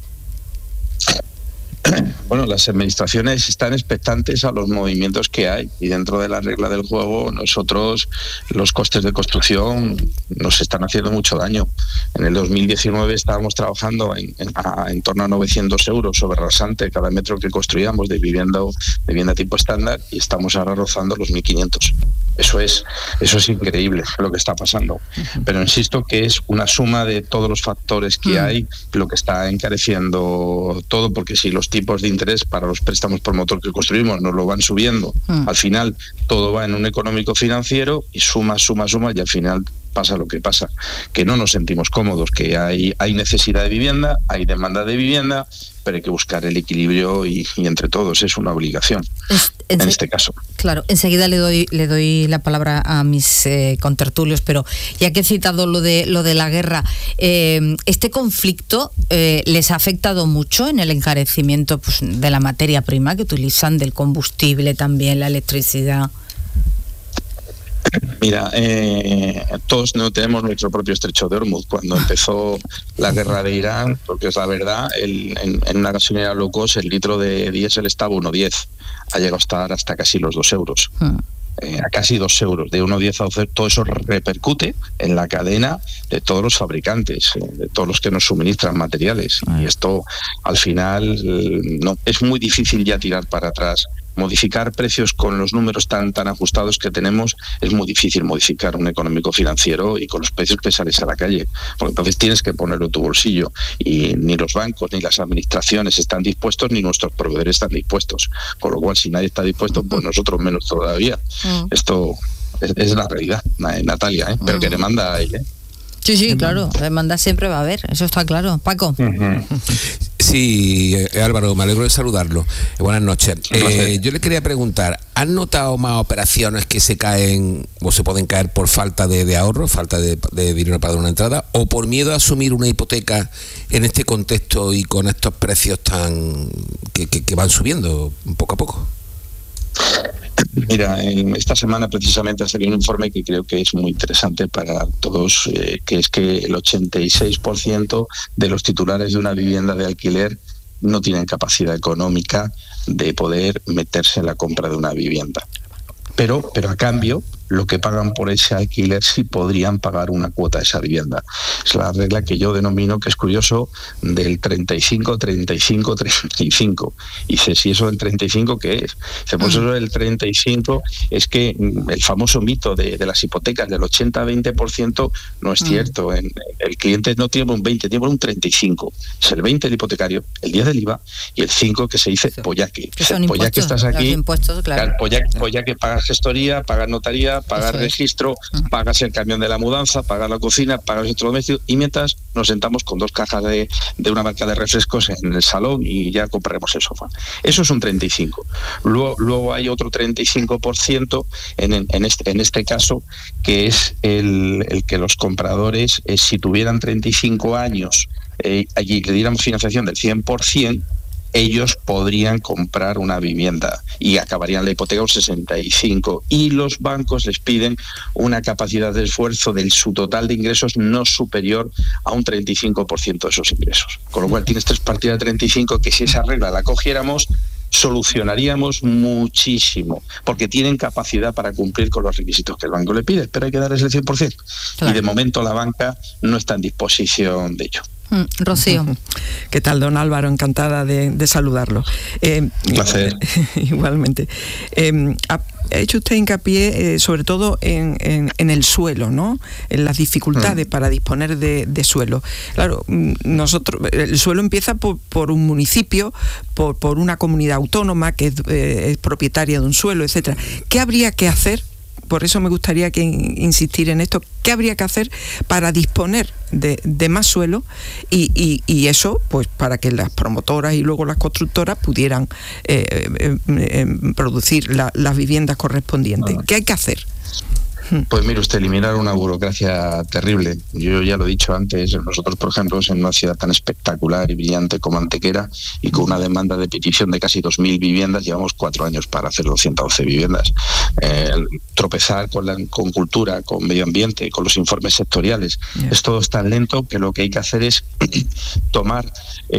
Bueno, las administraciones están expectantes a los movimientos que hay y dentro de la regla del juego nosotros los costes de construcción nos están haciendo mucho daño. En el dos mil diecinueve estábamos trabajando en, en, a, en torno a novecientos euros sobre rasante cada metro que construíamos de vivienda, de vivienda tipo estándar y estamos ahora rozando los mil quinientos. Eso es, eso es increíble lo que está pasando. Pero insisto que es una suma de todos los factores que hay lo que está encareciendo todo, porque si los tipos de interés para los préstamos por motor que construimos nos lo van subiendo, al final todo va en un económico financiero y suma, suma, suma y al final pasa lo que pasa, que no nos sentimos cómodos, que hay, hay necesidad de vivienda, hay demanda de vivienda, pero hay que buscar el equilibrio y, y entre todos es una obligación es, en, en este caso. Claro, enseguida le doy le doy la palabra a mis eh, contertulios, pero ya que he citado lo de lo de la guerra, eh, ¿este conflicto eh, les ha afectado mucho en el encarecimiento pues, de la materia prima que utilizan, del combustible también, la electricidad? Mira, eh, todos no tenemos nuestro propio estrecho de Hormuz. Cuando empezó la guerra de Irán, porque es la verdad, el, en, en una gasolinera low cost el litro de diésel estaba uno diez. Ha llegado a estar hasta casi los dos euros. Hmm. Eh, a casi dos euros, de uno diez a doce, todo eso repercute en la cadena de todos los fabricantes, eh, de todos los que nos suministran materiales. Y esto, al final, eh, no es muy difícil ya tirar para atrás. Modificar precios con los números tan tan ajustados que tenemos es muy difícil modificar un económico financiero y con los precios que sales a la calle, porque entonces tienes que ponerlo en tu bolsillo y ni los bancos ni las administraciones están dispuestos ni nuestros proveedores están dispuestos, con lo cual si nadie está dispuesto pues nosotros menos todavía. Uh-huh. Esto es, es la realidad, Natalia, ¿eh? Pero uh-huh. que demanda hay, ¿eh? Sí, sí, claro, demanda siempre va a haber, eso está claro. Paco. Uh-huh. Sí, eh, Álvaro, me alegro de saludarlo. Eh, buenas noches. Eh, yo le quería preguntar, ¿han notado más operaciones que se caen o se pueden caer por falta de, de ahorro, falta de, de dinero para dar una entrada, o por miedo a asumir una hipoteca en este contexto y con estos precios tan que, que, que van subiendo poco a poco? Mira, esta semana precisamente ha salido un informe que creo que es muy interesante para todos, eh, que es que el ochenta y seis por ciento de los titulares de una vivienda de alquiler no tienen capacidad económica de poder meterse en la compra de una vivienda. Pero, pero a cambio, lo que pagan por ese alquiler sí podrían pagar una cuota de esa vivienda. Es la regla que yo denomino, que es curioso, del treinta y cinco, treinta y cinco, treinta y cinco. Y dice, ¿si eso del treinta y cinco qué es? Dice, pues eso del treinta y cinco es que el famoso mito de, de las hipotecas del ochenta a veinte por ciento no es cierto. En, el cliente no tiene un veinte, tiene un treinta y cinco. Es el veinte el hipotecario, el diez del I V A y el cinco que se dice pollaque. Que son pollaque impuestos, estás aquí, impuestos, claro. Pollaque, pollaque pagas gestoría, pagas notaría, hipoteca, pagar Eso es. registro, pagas el camión de la mudanza, pagar la cocina, pagar el electrodoméstico, y mientras nos sentamos con dos cajas de, de una marca de refrescos en el salón y ya compraremos el sofá. Eso es un treinta y cinco. Luego, luego hay otro treinta y cinco por ciento en, en, en, este, en este caso, que es el, el que los compradores, eh, si tuvieran treinta y cinco años eh, y le diéramos financiación del cien por ciento, ellos podrían comprar una vivienda y acabarían la hipoteca un sesenta y cinco, y los bancos les piden una capacidad de esfuerzo de su total de ingresos no superior a un treinta y cinco por ciento de esos ingresos. Con lo cual tienes tres partidas de treinta y cinco que si esa regla la cogiéramos solucionaríamos muchísimo, porque tienen capacidad para cumplir con los requisitos que el banco le pide, pero hay que darles el cien por ciento. Claro. Y de momento la banca no está en disposición de ello. Mm, Rocío. ¿Qué tal, don Álvaro? Encantada de, de saludarlo. Eh, Un placer. Igualmente. Eh, ha hecho usted hincapié eh, sobre todo en, en, en el suelo, ¿no? En las dificultades mm. para disponer de, de suelo. Claro, nosotros, el suelo empieza por, por un municipio, por, por una comunidad autónoma que es, eh, es propietaria de un suelo, etcétera. ¿Qué habría que hacer? Por eso me gustaría que insistir en esto. ¿Qué habría que hacer para disponer de, de más suelo y, y, y eso, pues para que las promotoras y luego las constructoras pudieran eh, eh, eh, producir la, las viviendas correspondientes? ¿Qué hay que hacer? Pues mire usted, eliminar una burocracia terrible. Yo ya lo he dicho antes, nosotros, por ejemplo, en una ciudad tan espectacular y brillante como Antequera, y con una demanda de petición de casi dos mil viviendas, llevamos cuatro años para hacer doscientas once viviendas. Eh, tropezar con, la, con cultura, con medio ambiente, con los informes sectoriales. Yeah. Es todo tan lento que lo que hay que hacer es tomar...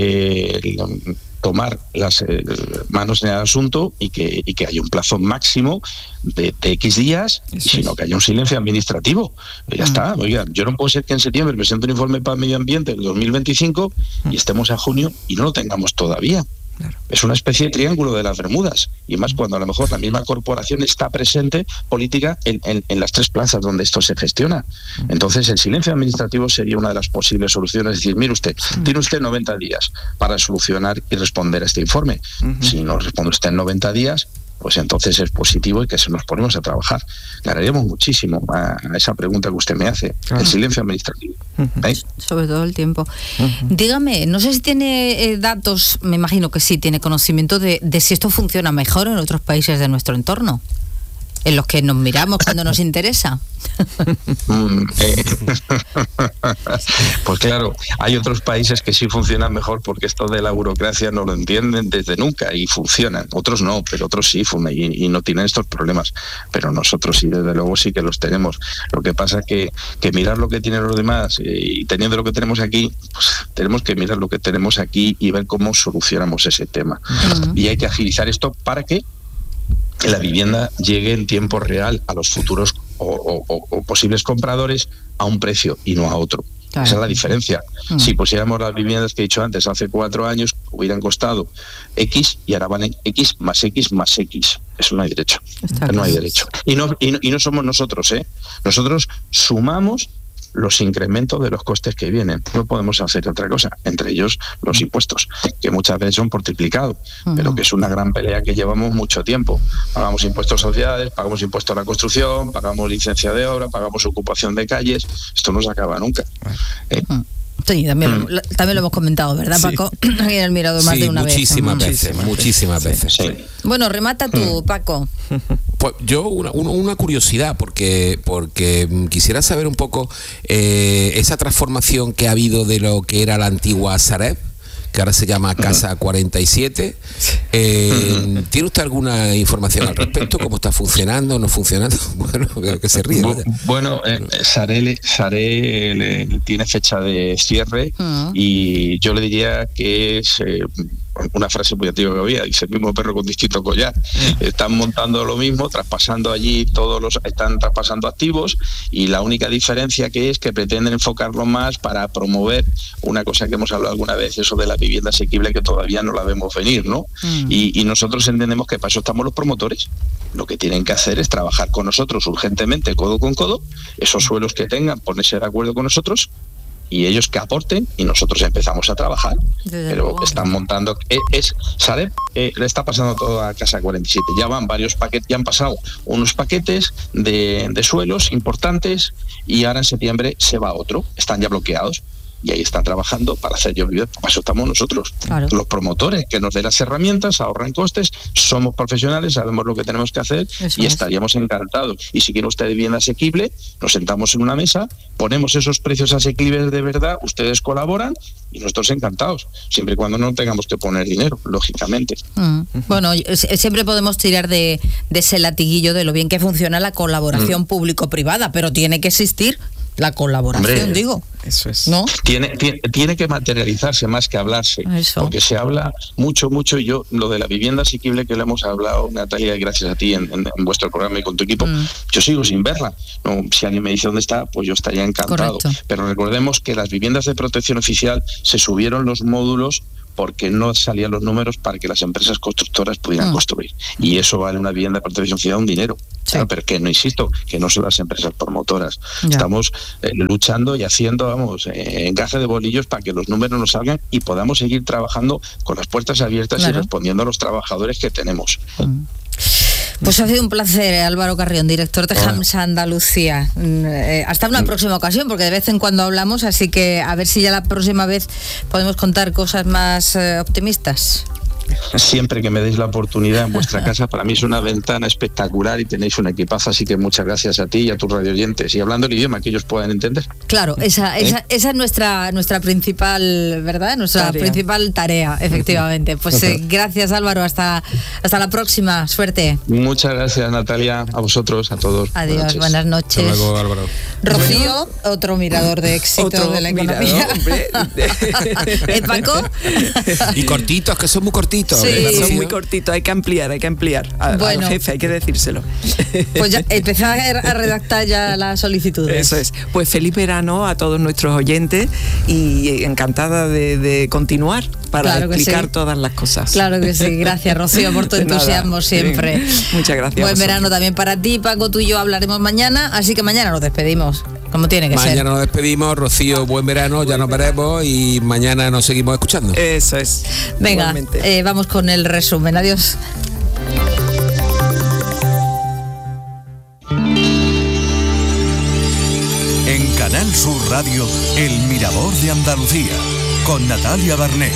Eh, el, tomar las eh, manos en el asunto y que, y que haya un plazo máximo de, de X días, y sino que haya un silencio administrativo. Ya mm. está. Oiga, yo no puedo ser que en septiembre presente un informe para el medio ambiente del dos mil veinticinco mm. y estemos a junio y no lo tengamos todavía. Claro. Es una especie de triángulo de las Bermudas, y más cuando a lo mejor la misma corporación está presente política en, en, en las tres plazas donde esto se gestiona. Entonces el silencio administrativo sería una de las posibles soluciones. Es decir, mire usted, sí. tiene usted noventa días para solucionar y responder a este informe. Uh-huh. Si no responde usted en noventa días, pues entonces es positivo y que se nos ponemos a trabajar. Le haremos muchísimo a, a esa pregunta que usted me hace, claro. el silencio administrativo. ¿Eh? Sobre todo el tiempo. Uh-huh. Dígame, no sé si tiene eh, datos, me imagino que sí, tiene conocimiento de, de si esto funciona mejor en otros países de nuestro entorno, en los que nos miramos cuando nos interesa. Mm, eh. Pues claro, hay otros países que sí funcionan mejor porque esto de la burocracia no lo entienden desde nunca y funcionan. Otros no, pero otros sí funcionan y, y no tienen estos problemas. Pero nosotros sí, desde luego sí que los tenemos. Lo que pasa es que, que mirar lo que tienen los demás eh, y teniendo lo que tenemos aquí, pues tenemos que mirar lo que tenemos aquí y ver cómo solucionamos ese tema. Uh-huh. Y hay que agilizar esto para que que la vivienda llegue en tiempo real a los futuros o, o, o posibles compradores a un precio y no a otro. Claro. Esa es la diferencia. Mm. Si pusiéramos las viviendas que he dicho antes, hace cuatro años, hubieran costado X y ahora valen X más X más X. Eso no hay derecho. Está no hay derecho. Y no, y no, y no somos nosotros, ¿eh? Nosotros sumamos los incrementos de los costes que vienen. No podemos hacer otra cosa, entre ellos los impuestos, que muchas veces son por triplicado, uh-huh. pero que es una gran pelea que llevamos mucho tiempo. Pagamos impuestos a sociedades, pagamos impuestos a la construcción, pagamos licencia de obra, pagamos ocupación de calles. Esto no se acaba nunca. Eh, uh-huh. Sí, también, mm. lo, también lo hemos comentado, ¿verdad, sí. Paco? Aquí en el Mirador más sí, de una muchísimas vez. veces. Muchísimas veces, sí. veces. Sí. Bueno, remata tú, Paco. Pues yo una, una curiosidad, porque, porque quisiera saber un poco eh, esa transformación que ha habido de lo que era la antigua Sareb, que ahora se llama Casa cuarenta y siete. Eh, ¿Tiene usted alguna información al respecto? ¿Cómo está funcionando? ¿No funcionando? Bueno, que se ríe. ¿verdad? Bueno, eh, Sareb, Sareb tiene fecha de cierre uh-huh. y yo le diría que es... Eh, una frase muy antigua que había, dice el mismo perro con distinto collar. Están montando lo mismo, traspasando allí todos los, están traspasando activos, y la única diferencia que es que pretenden enfocarlo más para promover una cosa que hemos hablado alguna vez, eso de la vivienda asequible, que todavía no la vemos venir, ¿no? Mm. Y, y nosotros entendemos que para eso estamos los promotores. Lo que tienen que hacer es trabajar con nosotros urgentemente, codo con codo, esos suelos que tengan, ponerse de acuerdo con nosotros y ellos que aporten y nosotros empezamos a trabajar. Desde Pero luego. Están montando, es, es Sareb eh, le está pasando todo a Casa cuarenta y siete, ya van varios paquetes, ya han pasado unos paquetes de, de suelos importantes y ahora en septiembre se va otro, están ya bloqueados. Y ahí están trabajando para hacer llover. Para eso estamos nosotros, claro. Los promotores, que nos den las herramientas, ahorran costes, somos profesionales, sabemos lo que tenemos que hacer eso y es. Estaríamos encantados. Y si quiere usted vivienda asequible, nos sentamos en una mesa, ponemos esos precios asequibles de verdad, ustedes colaboran y nosotros encantados, siempre y cuando no tengamos que poner dinero, lógicamente. Mm. Bueno, siempre podemos tirar de, de ese latiguillo de lo bien que funciona la colaboración mm. público-privada, pero tiene que existir la colaboración, Hombre, digo. Eso es. ¿No? Tiene, tiene, tiene que materializarse más que hablarse. Eso. Porque se habla mucho, mucho. Y yo, lo de la vivienda asequible que le hemos hablado, Natalia, gracias a ti en, en, en vuestro programa y con tu equipo, mm. yo sigo sin verla. No, si alguien me dice dónde está, pues yo estaría encantado. Correcto. Pero recordemos que las viviendas de protección oficial se subieron los módulos porque no salían los números para que las empresas constructoras pudieran mm. construir. Y eso vale una vivienda de protección oficial un dinero. Sí. Claro, pero que no insisto, que no son las empresas promotoras. Ya. Estamos eh, luchando y haciendo, vamos, eh, encaje de bolillos para que los números nos salgan y podamos seguir trabajando con las puertas abiertas claro. y respondiendo a los trabajadores que tenemos. Mm. Pues ha sido un placer, Álvaro Carrión, director de Hamsa Andalucía. Eh, hasta una próxima ocasión, porque de vez en cuando hablamos, así que a ver si ya la próxima vez podemos contar cosas más eh, optimistas. Siempre que me deis la oportunidad en vuestra casa, para mí es una ventana espectacular y tenéis un equipazo, así que muchas gracias a ti y a tus radioyentes, y hablando el idioma que ellos puedan entender. Claro, esa, esa, ¿Eh? esa es nuestra nuestra principal, ¿verdad? Nuestra tarea. principal tarea, efectivamente. Pues eh, gracias, Álvaro, hasta, hasta la próxima, suerte. Muchas gracias, Natalia, a vosotros, a todos. Adiós, buenas noches. Hasta luego, Álvaro. Rocío, bueno, otro mirador de éxito de la economía. ¿Eh, Paco? Y cortitos, que son muy cortitos. Sí, son muy cortitos, hay que ampliar, hay que ampliar. A, bueno, al jefe hay que decírselo. Pues ya empezar a redactar ya las solicitudes. Eso es. Pues feliz verano a todos nuestros oyentes y encantada de, de continuar para claro explicar sí. todas las cosas. Claro que sí. Gracias, Rocío, por tu entusiasmo Nada. siempre. Sí. Muchas gracias. Buen verano también para ti, Paco. Tú y yo hablaremos mañana, así que mañana nos despedimos. Como tiene que mañana ser. Mañana nos despedimos, Rocío, buen verano, ya nos veremos y mañana nos seguimos escuchando. Eso es. Venga, eh, vamos con el resumen. Adiós. En Canal Sur Radio, El Mirador de Andalucía, con Natalia Barnés.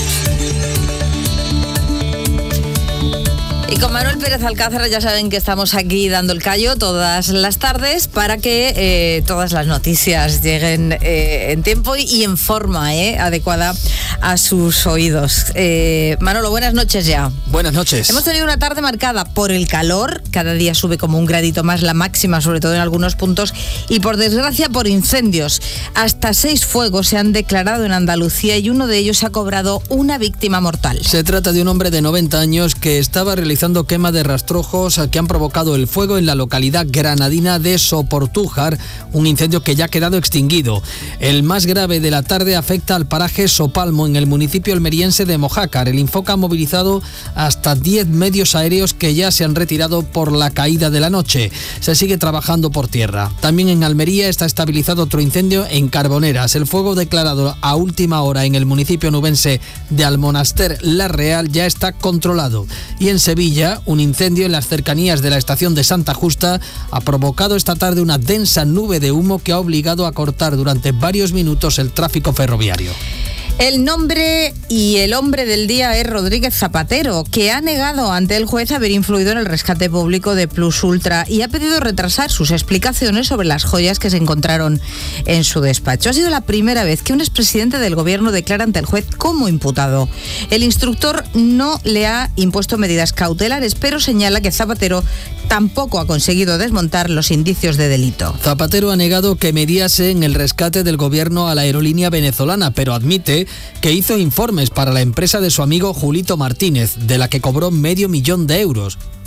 Y con Manuel Pérez Alcázar ya saben que estamos aquí dando el callo todas las tardes para que eh, todas las noticias lleguen eh, en tiempo y, y en forma eh, adecuada a sus oídos. Eh, Manolo, buenas noches ya. Buenas noches. Hemos tenido una tarde marcada por el calor, cada día sube como un gradito más la máxima, sobre todo en algunos puntos, y por desgracia por incendios. Hasta seis fuegos se han declarado en Andalucía y uno de ellos ha cobrado una víctima mortal. Se trata de un hombre de noventa años que estaba realizando quema de rastrojos que han provocado el fuego en la localidad granadina de Soportújar, un incendio que ya ha quedado extinguido. El más grave de la tarde afecta al paraje Sopalmo, en el municipio almeriense de Mojácar. El Infoca ha movilizado hasta diez medios aéreos que ya se han retirado por la caída de la noche. Se sigue trabajando por tierra. También en Almería está estabilizado otro incendio en Carboneras. El fuego declarado a última hora en el municipio nubense de Almonaster La Real ya está controlado. Y en Sevilla, un incendio en las cercanías de la estación de Santa Justa ha provocado esta tarde una densa nube de humo que ha obligado a cortar durante varios minutos el tráfico ferroviario. El nombre y el hombre del día es Rodríguez Zapatero, que ha negado ante el juez haber influido en el rescate público de Plus Ultra y ha pedido retrasar sus explicaciones sobre las joyas que se encontraron en su despacho. Ha sido la primera vez que un expresidente del gobierno declara ante el juez como imputado. El instructor no le ha impuesto medidas cautelares, pero señala que Zapatero tampoco ha conseguido desmontar los indicios de delito. Zapatero ha negado que mediase en el rescate del gobierno a la aerolínea venezolana, pero admite que hizo informes para la empresa de su amigo Julito Martínez, de la que cobró medio millón de euros.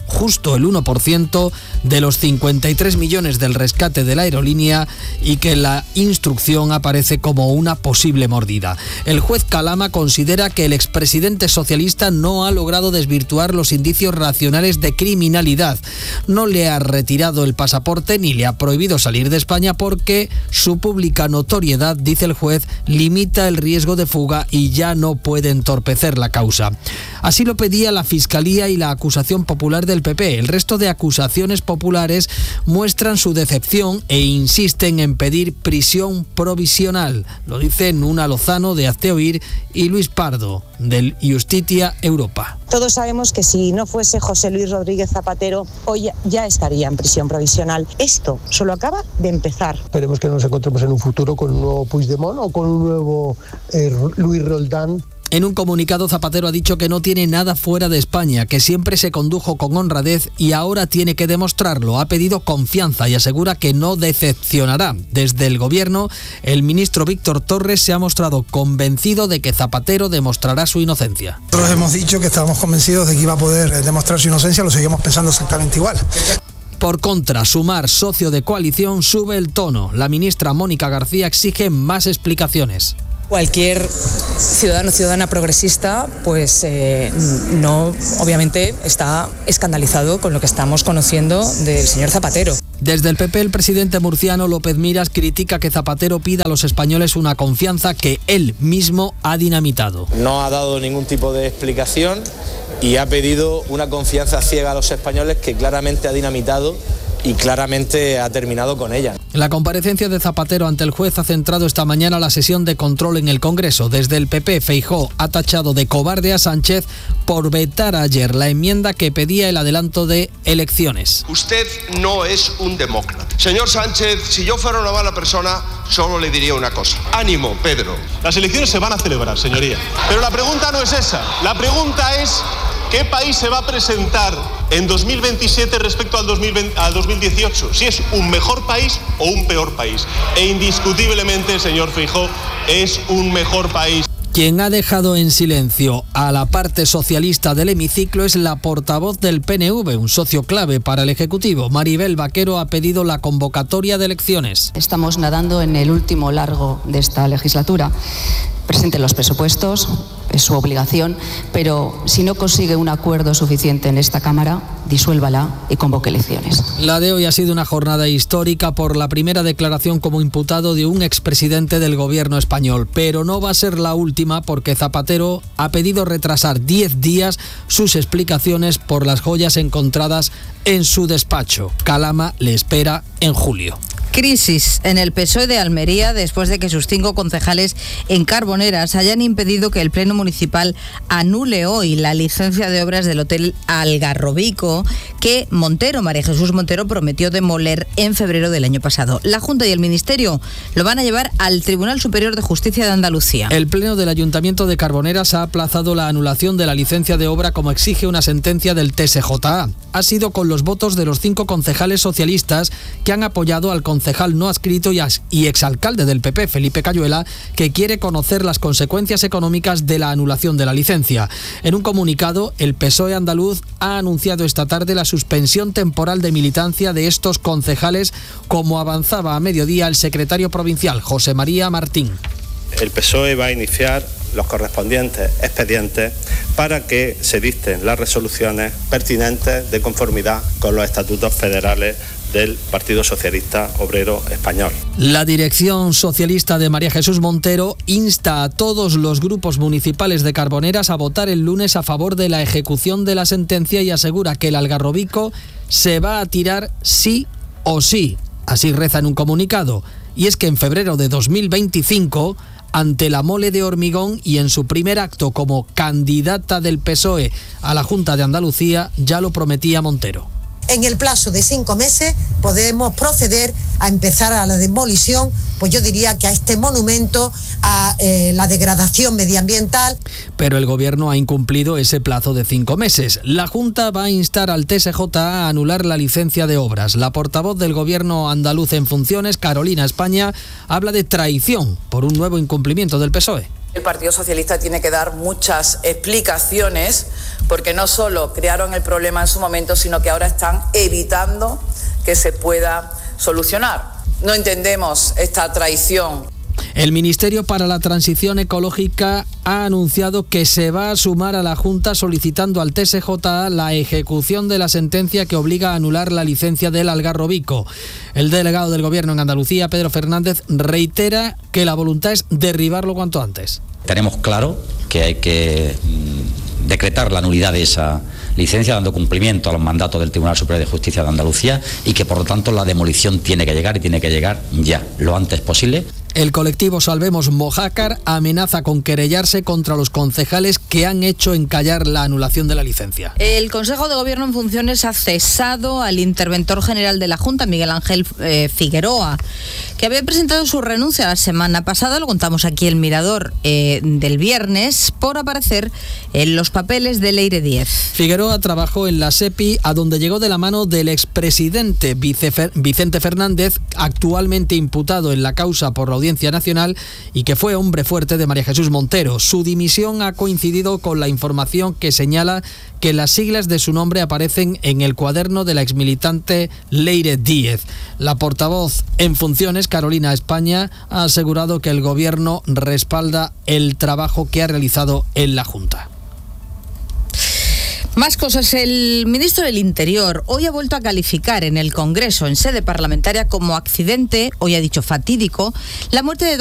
justo el uno por ciento de los cincuenta y tres millones del rescate de la aerolínea y que la instrucción aparece como una posible mordida. El juez Calama considera que el expresidente socialista no ha logrado desvirtuar los indicios racionales de criminalidad. No le ha retirado el pasaporte ni le ha prohibido salir de España porque su pública notoriedad, dice el juez, limita el riesgo de fuga y ya no puede entorpecer la causa. Así lo pedía la Fiscalía y la acusación popular del P P. El resto de acusaciones populares muestran su decepción e insisten en pedir prisión provisional. Lo dicen Nuna Lozano de Hazte Oír y Luis Pardo del Justitia Europa. Todos sabemos que si no fuese José Luis Rodríguez Zapatero, hoy ya estaría en prisión provisional. Esto solo acaba de empezar. Esperemos que nos encontremos en un futuro con un nuevo Puigdemont o con un nuevo eh, Luis Roldán. En un comunicado, Zapatero ha dicho que no tiene nada fuera de España, que siempre se condujo con honradez y ahora tiene que demostrarlo. Ha pedido confianza y asegura que no decepcionará. Desde el gobierno, el ministro Víctor Torres se ha mostrado convencido de que Zapatero demostrará su inocencia. Nosotros hemos dicho que estábamos convencidos de que iba a poder demostrar su inocencia, lo seguimos pensando exactamente igual. Por contra, Sumar, socio de coalición, sube el tono. La ministra Mónica García exige más explicaciones. Cualquier ciudadano o ciudadana progresista, pues eh, no, obviamente, está escandalizado con lo que estamos conociendo del señor Zapatero. Desde el P P, el presidente murciano López Miras critica que Zapatero pida a los españoles una confianza que él mismo ha dinamitado. No ha dado ningún tipo de explicación y ha pedido una confianza ciega a los españoles que claramente ha dinamitado y claramente ha terminado con ella. La comparecencia de Zapatero ante el juez ha centrado esta mañana la sesión de control en el Congreso. Desde el P P, Feijóo ha tachado de cobarde a Sánchez por vetar ayer la enmienda que pedía el adelanto de elecciones. Usted no es un demócrata. Señor Sánchez, si yo fuera una mala persona, solo le diría una cosa. Ánimo, Pedro. Las elecciones se van a celebrar, señoría. Pero la pregunta no es esa. La pregunta es: ¿qué país se va a presentar en dos mil veintisiete respecto al, dos mil veinte, al dos mil dieciocho? Si es un mejor país o un peor país. E indiscutiblemente, señor Feijóo, es un mejor país. Quien ha dejado en silencio a la parte socialista del hemiciclo es la portavoz del P N V, un socio clave para el Ejecutivo. Maribel Vaquero ha pedido la convocatoria de elecciones. Estamos nadando en el último largo de esta legislatura. Presente los presupuestos, es su obligación, pero si no consigue un acuerdo suficiente en esta Cámara, disuélvala y convoque elecciones. La de hoy ha sido una jornada histórica por la primera declaración como imputado de un expresidente del gobierno español, pero no va a ser la última porque Zapatero ha pedido retrasar diez días sus explicaciones por las joyas encontradas en su despacho. Calama le espera en julio. Crisis en el P S O E de Almería después de que sus cinco concejales en Carboneras hayan impedido que el Pleno Municipal anule hoy la licencia de obras del Hotel Algarrobico que Montero, María Jesús Montero, prometió demoler en febrero del año pasado. La Junta y el Ministerio lo van a llevar al Tribunal Superior de Justicia de Andalucía. El Pleno del Ayuntamiento de Carboneras ha aplazado la anulación de la licencia de obra como exige una sentencia del T S J A. Ha sido con los votos de los cinco concejales socialistas que han apoyado al concejal concejal no adscrito y, as, y exalcalde del P P, Felipe Cayuela, que quiere conocer las consecuencias económicas de la anulación de la licencia. En un comunicado, el P S O E andaluz ha anunciado esta tarde la suspensión temporal de militancia de estos concejales, como avanzaba a mediodía el secretario provincial, José María Martín. El P S O E va a iniciar los correspondientes expedientes para que se dicten las resoluciones pertinentes de conformidad con los estatutos federales del Partido Socialista Obrero Español. La dirección socialista de María Jesús Montero insta a todos los grupos municipales de Carboneras a votar el lunes a favor de la ejecución de la sentencia y asegura que el Algarrobico se va a tirar sí o sí. Así reza en un comunicado. Y es que en febrero de dos mil veinticinco, ante la mole de hormigón y en su primer acto como candidata del P S O E a la Junta de Andalucía, ya lo prometía Montero. En el plazo de cinco meses podemos proceder a empezar a la demolición, pues yo diría que a este monumento, a eh, la degradación medioambiental. Pero el gobierno ha incumplido ese plazo de cinco meses. La Junta va a instar al T S J A a anular la licencia de obras. La portavoz del gobierno andaluz en funciones, Carolina España, habla de traición por un nuevo incumplimiento del P S O E. El Partido Socialista tiene que dar muchas explicaciones porque no solo crearon el problema en su momento, sino que ahora están evitando que se pueda solucionar. No entendemos esta traición. El Ministerio para la Transición Ecológica ha anunciado que se va a sumar a la Junta solicitando al T S J A la ejecución de la sentencia que obliga a anular la licencia del Algarrobico. El delegado del Gobierno en Andalucía, Pedro Fernández, reitera que la voluntad es derribarlo cuanto antes. Tenemos claro que hay que mmm, decretar la nulidad de esa licencia, dando cumplimiento a los mandatos del Tribunal Superior de Justicia de Andalucía, y que por lo tanto la demolición tiene que llegar y tiene que llegar ya, lo antes posible. El colectivo Salvemos Mojácar amenaza con querellarse contra los concejales que han hecho encallar la anulación de la licencia. El Consejo de Gobierno en funciones ha cesado al interventor general de la Junta, Miguel Ángel eh, Figueroa, que había presentado su renuncia la semana pasada, lo contamos aquí en Mirador eh, del viernes, por aparecer en los papeles de Leire Díez. Figueroa trabajó en la SEPI, a donde llegó de la mano del expresidente Vicente Fernández, actualmente imputado en la causa por la Audiencia Nacional y que fue hombre fuerte de María Jesús Montero. Su dimisión ha coincidido con la información que señala que las siglas de su nombre aparecen en el cuaderno de la exmilitante Leire Díez. La portavoz en funciones, Carolina España, ha asegurado que el Gobierno respalda el trabajo que ha realizado en la Junta. Más cosas. El ministro del Interior hoy ha vuelto a calificar en el Congreso, en sede parlamentaria, como accidente, hoy ha dicho fatídico, la muerte de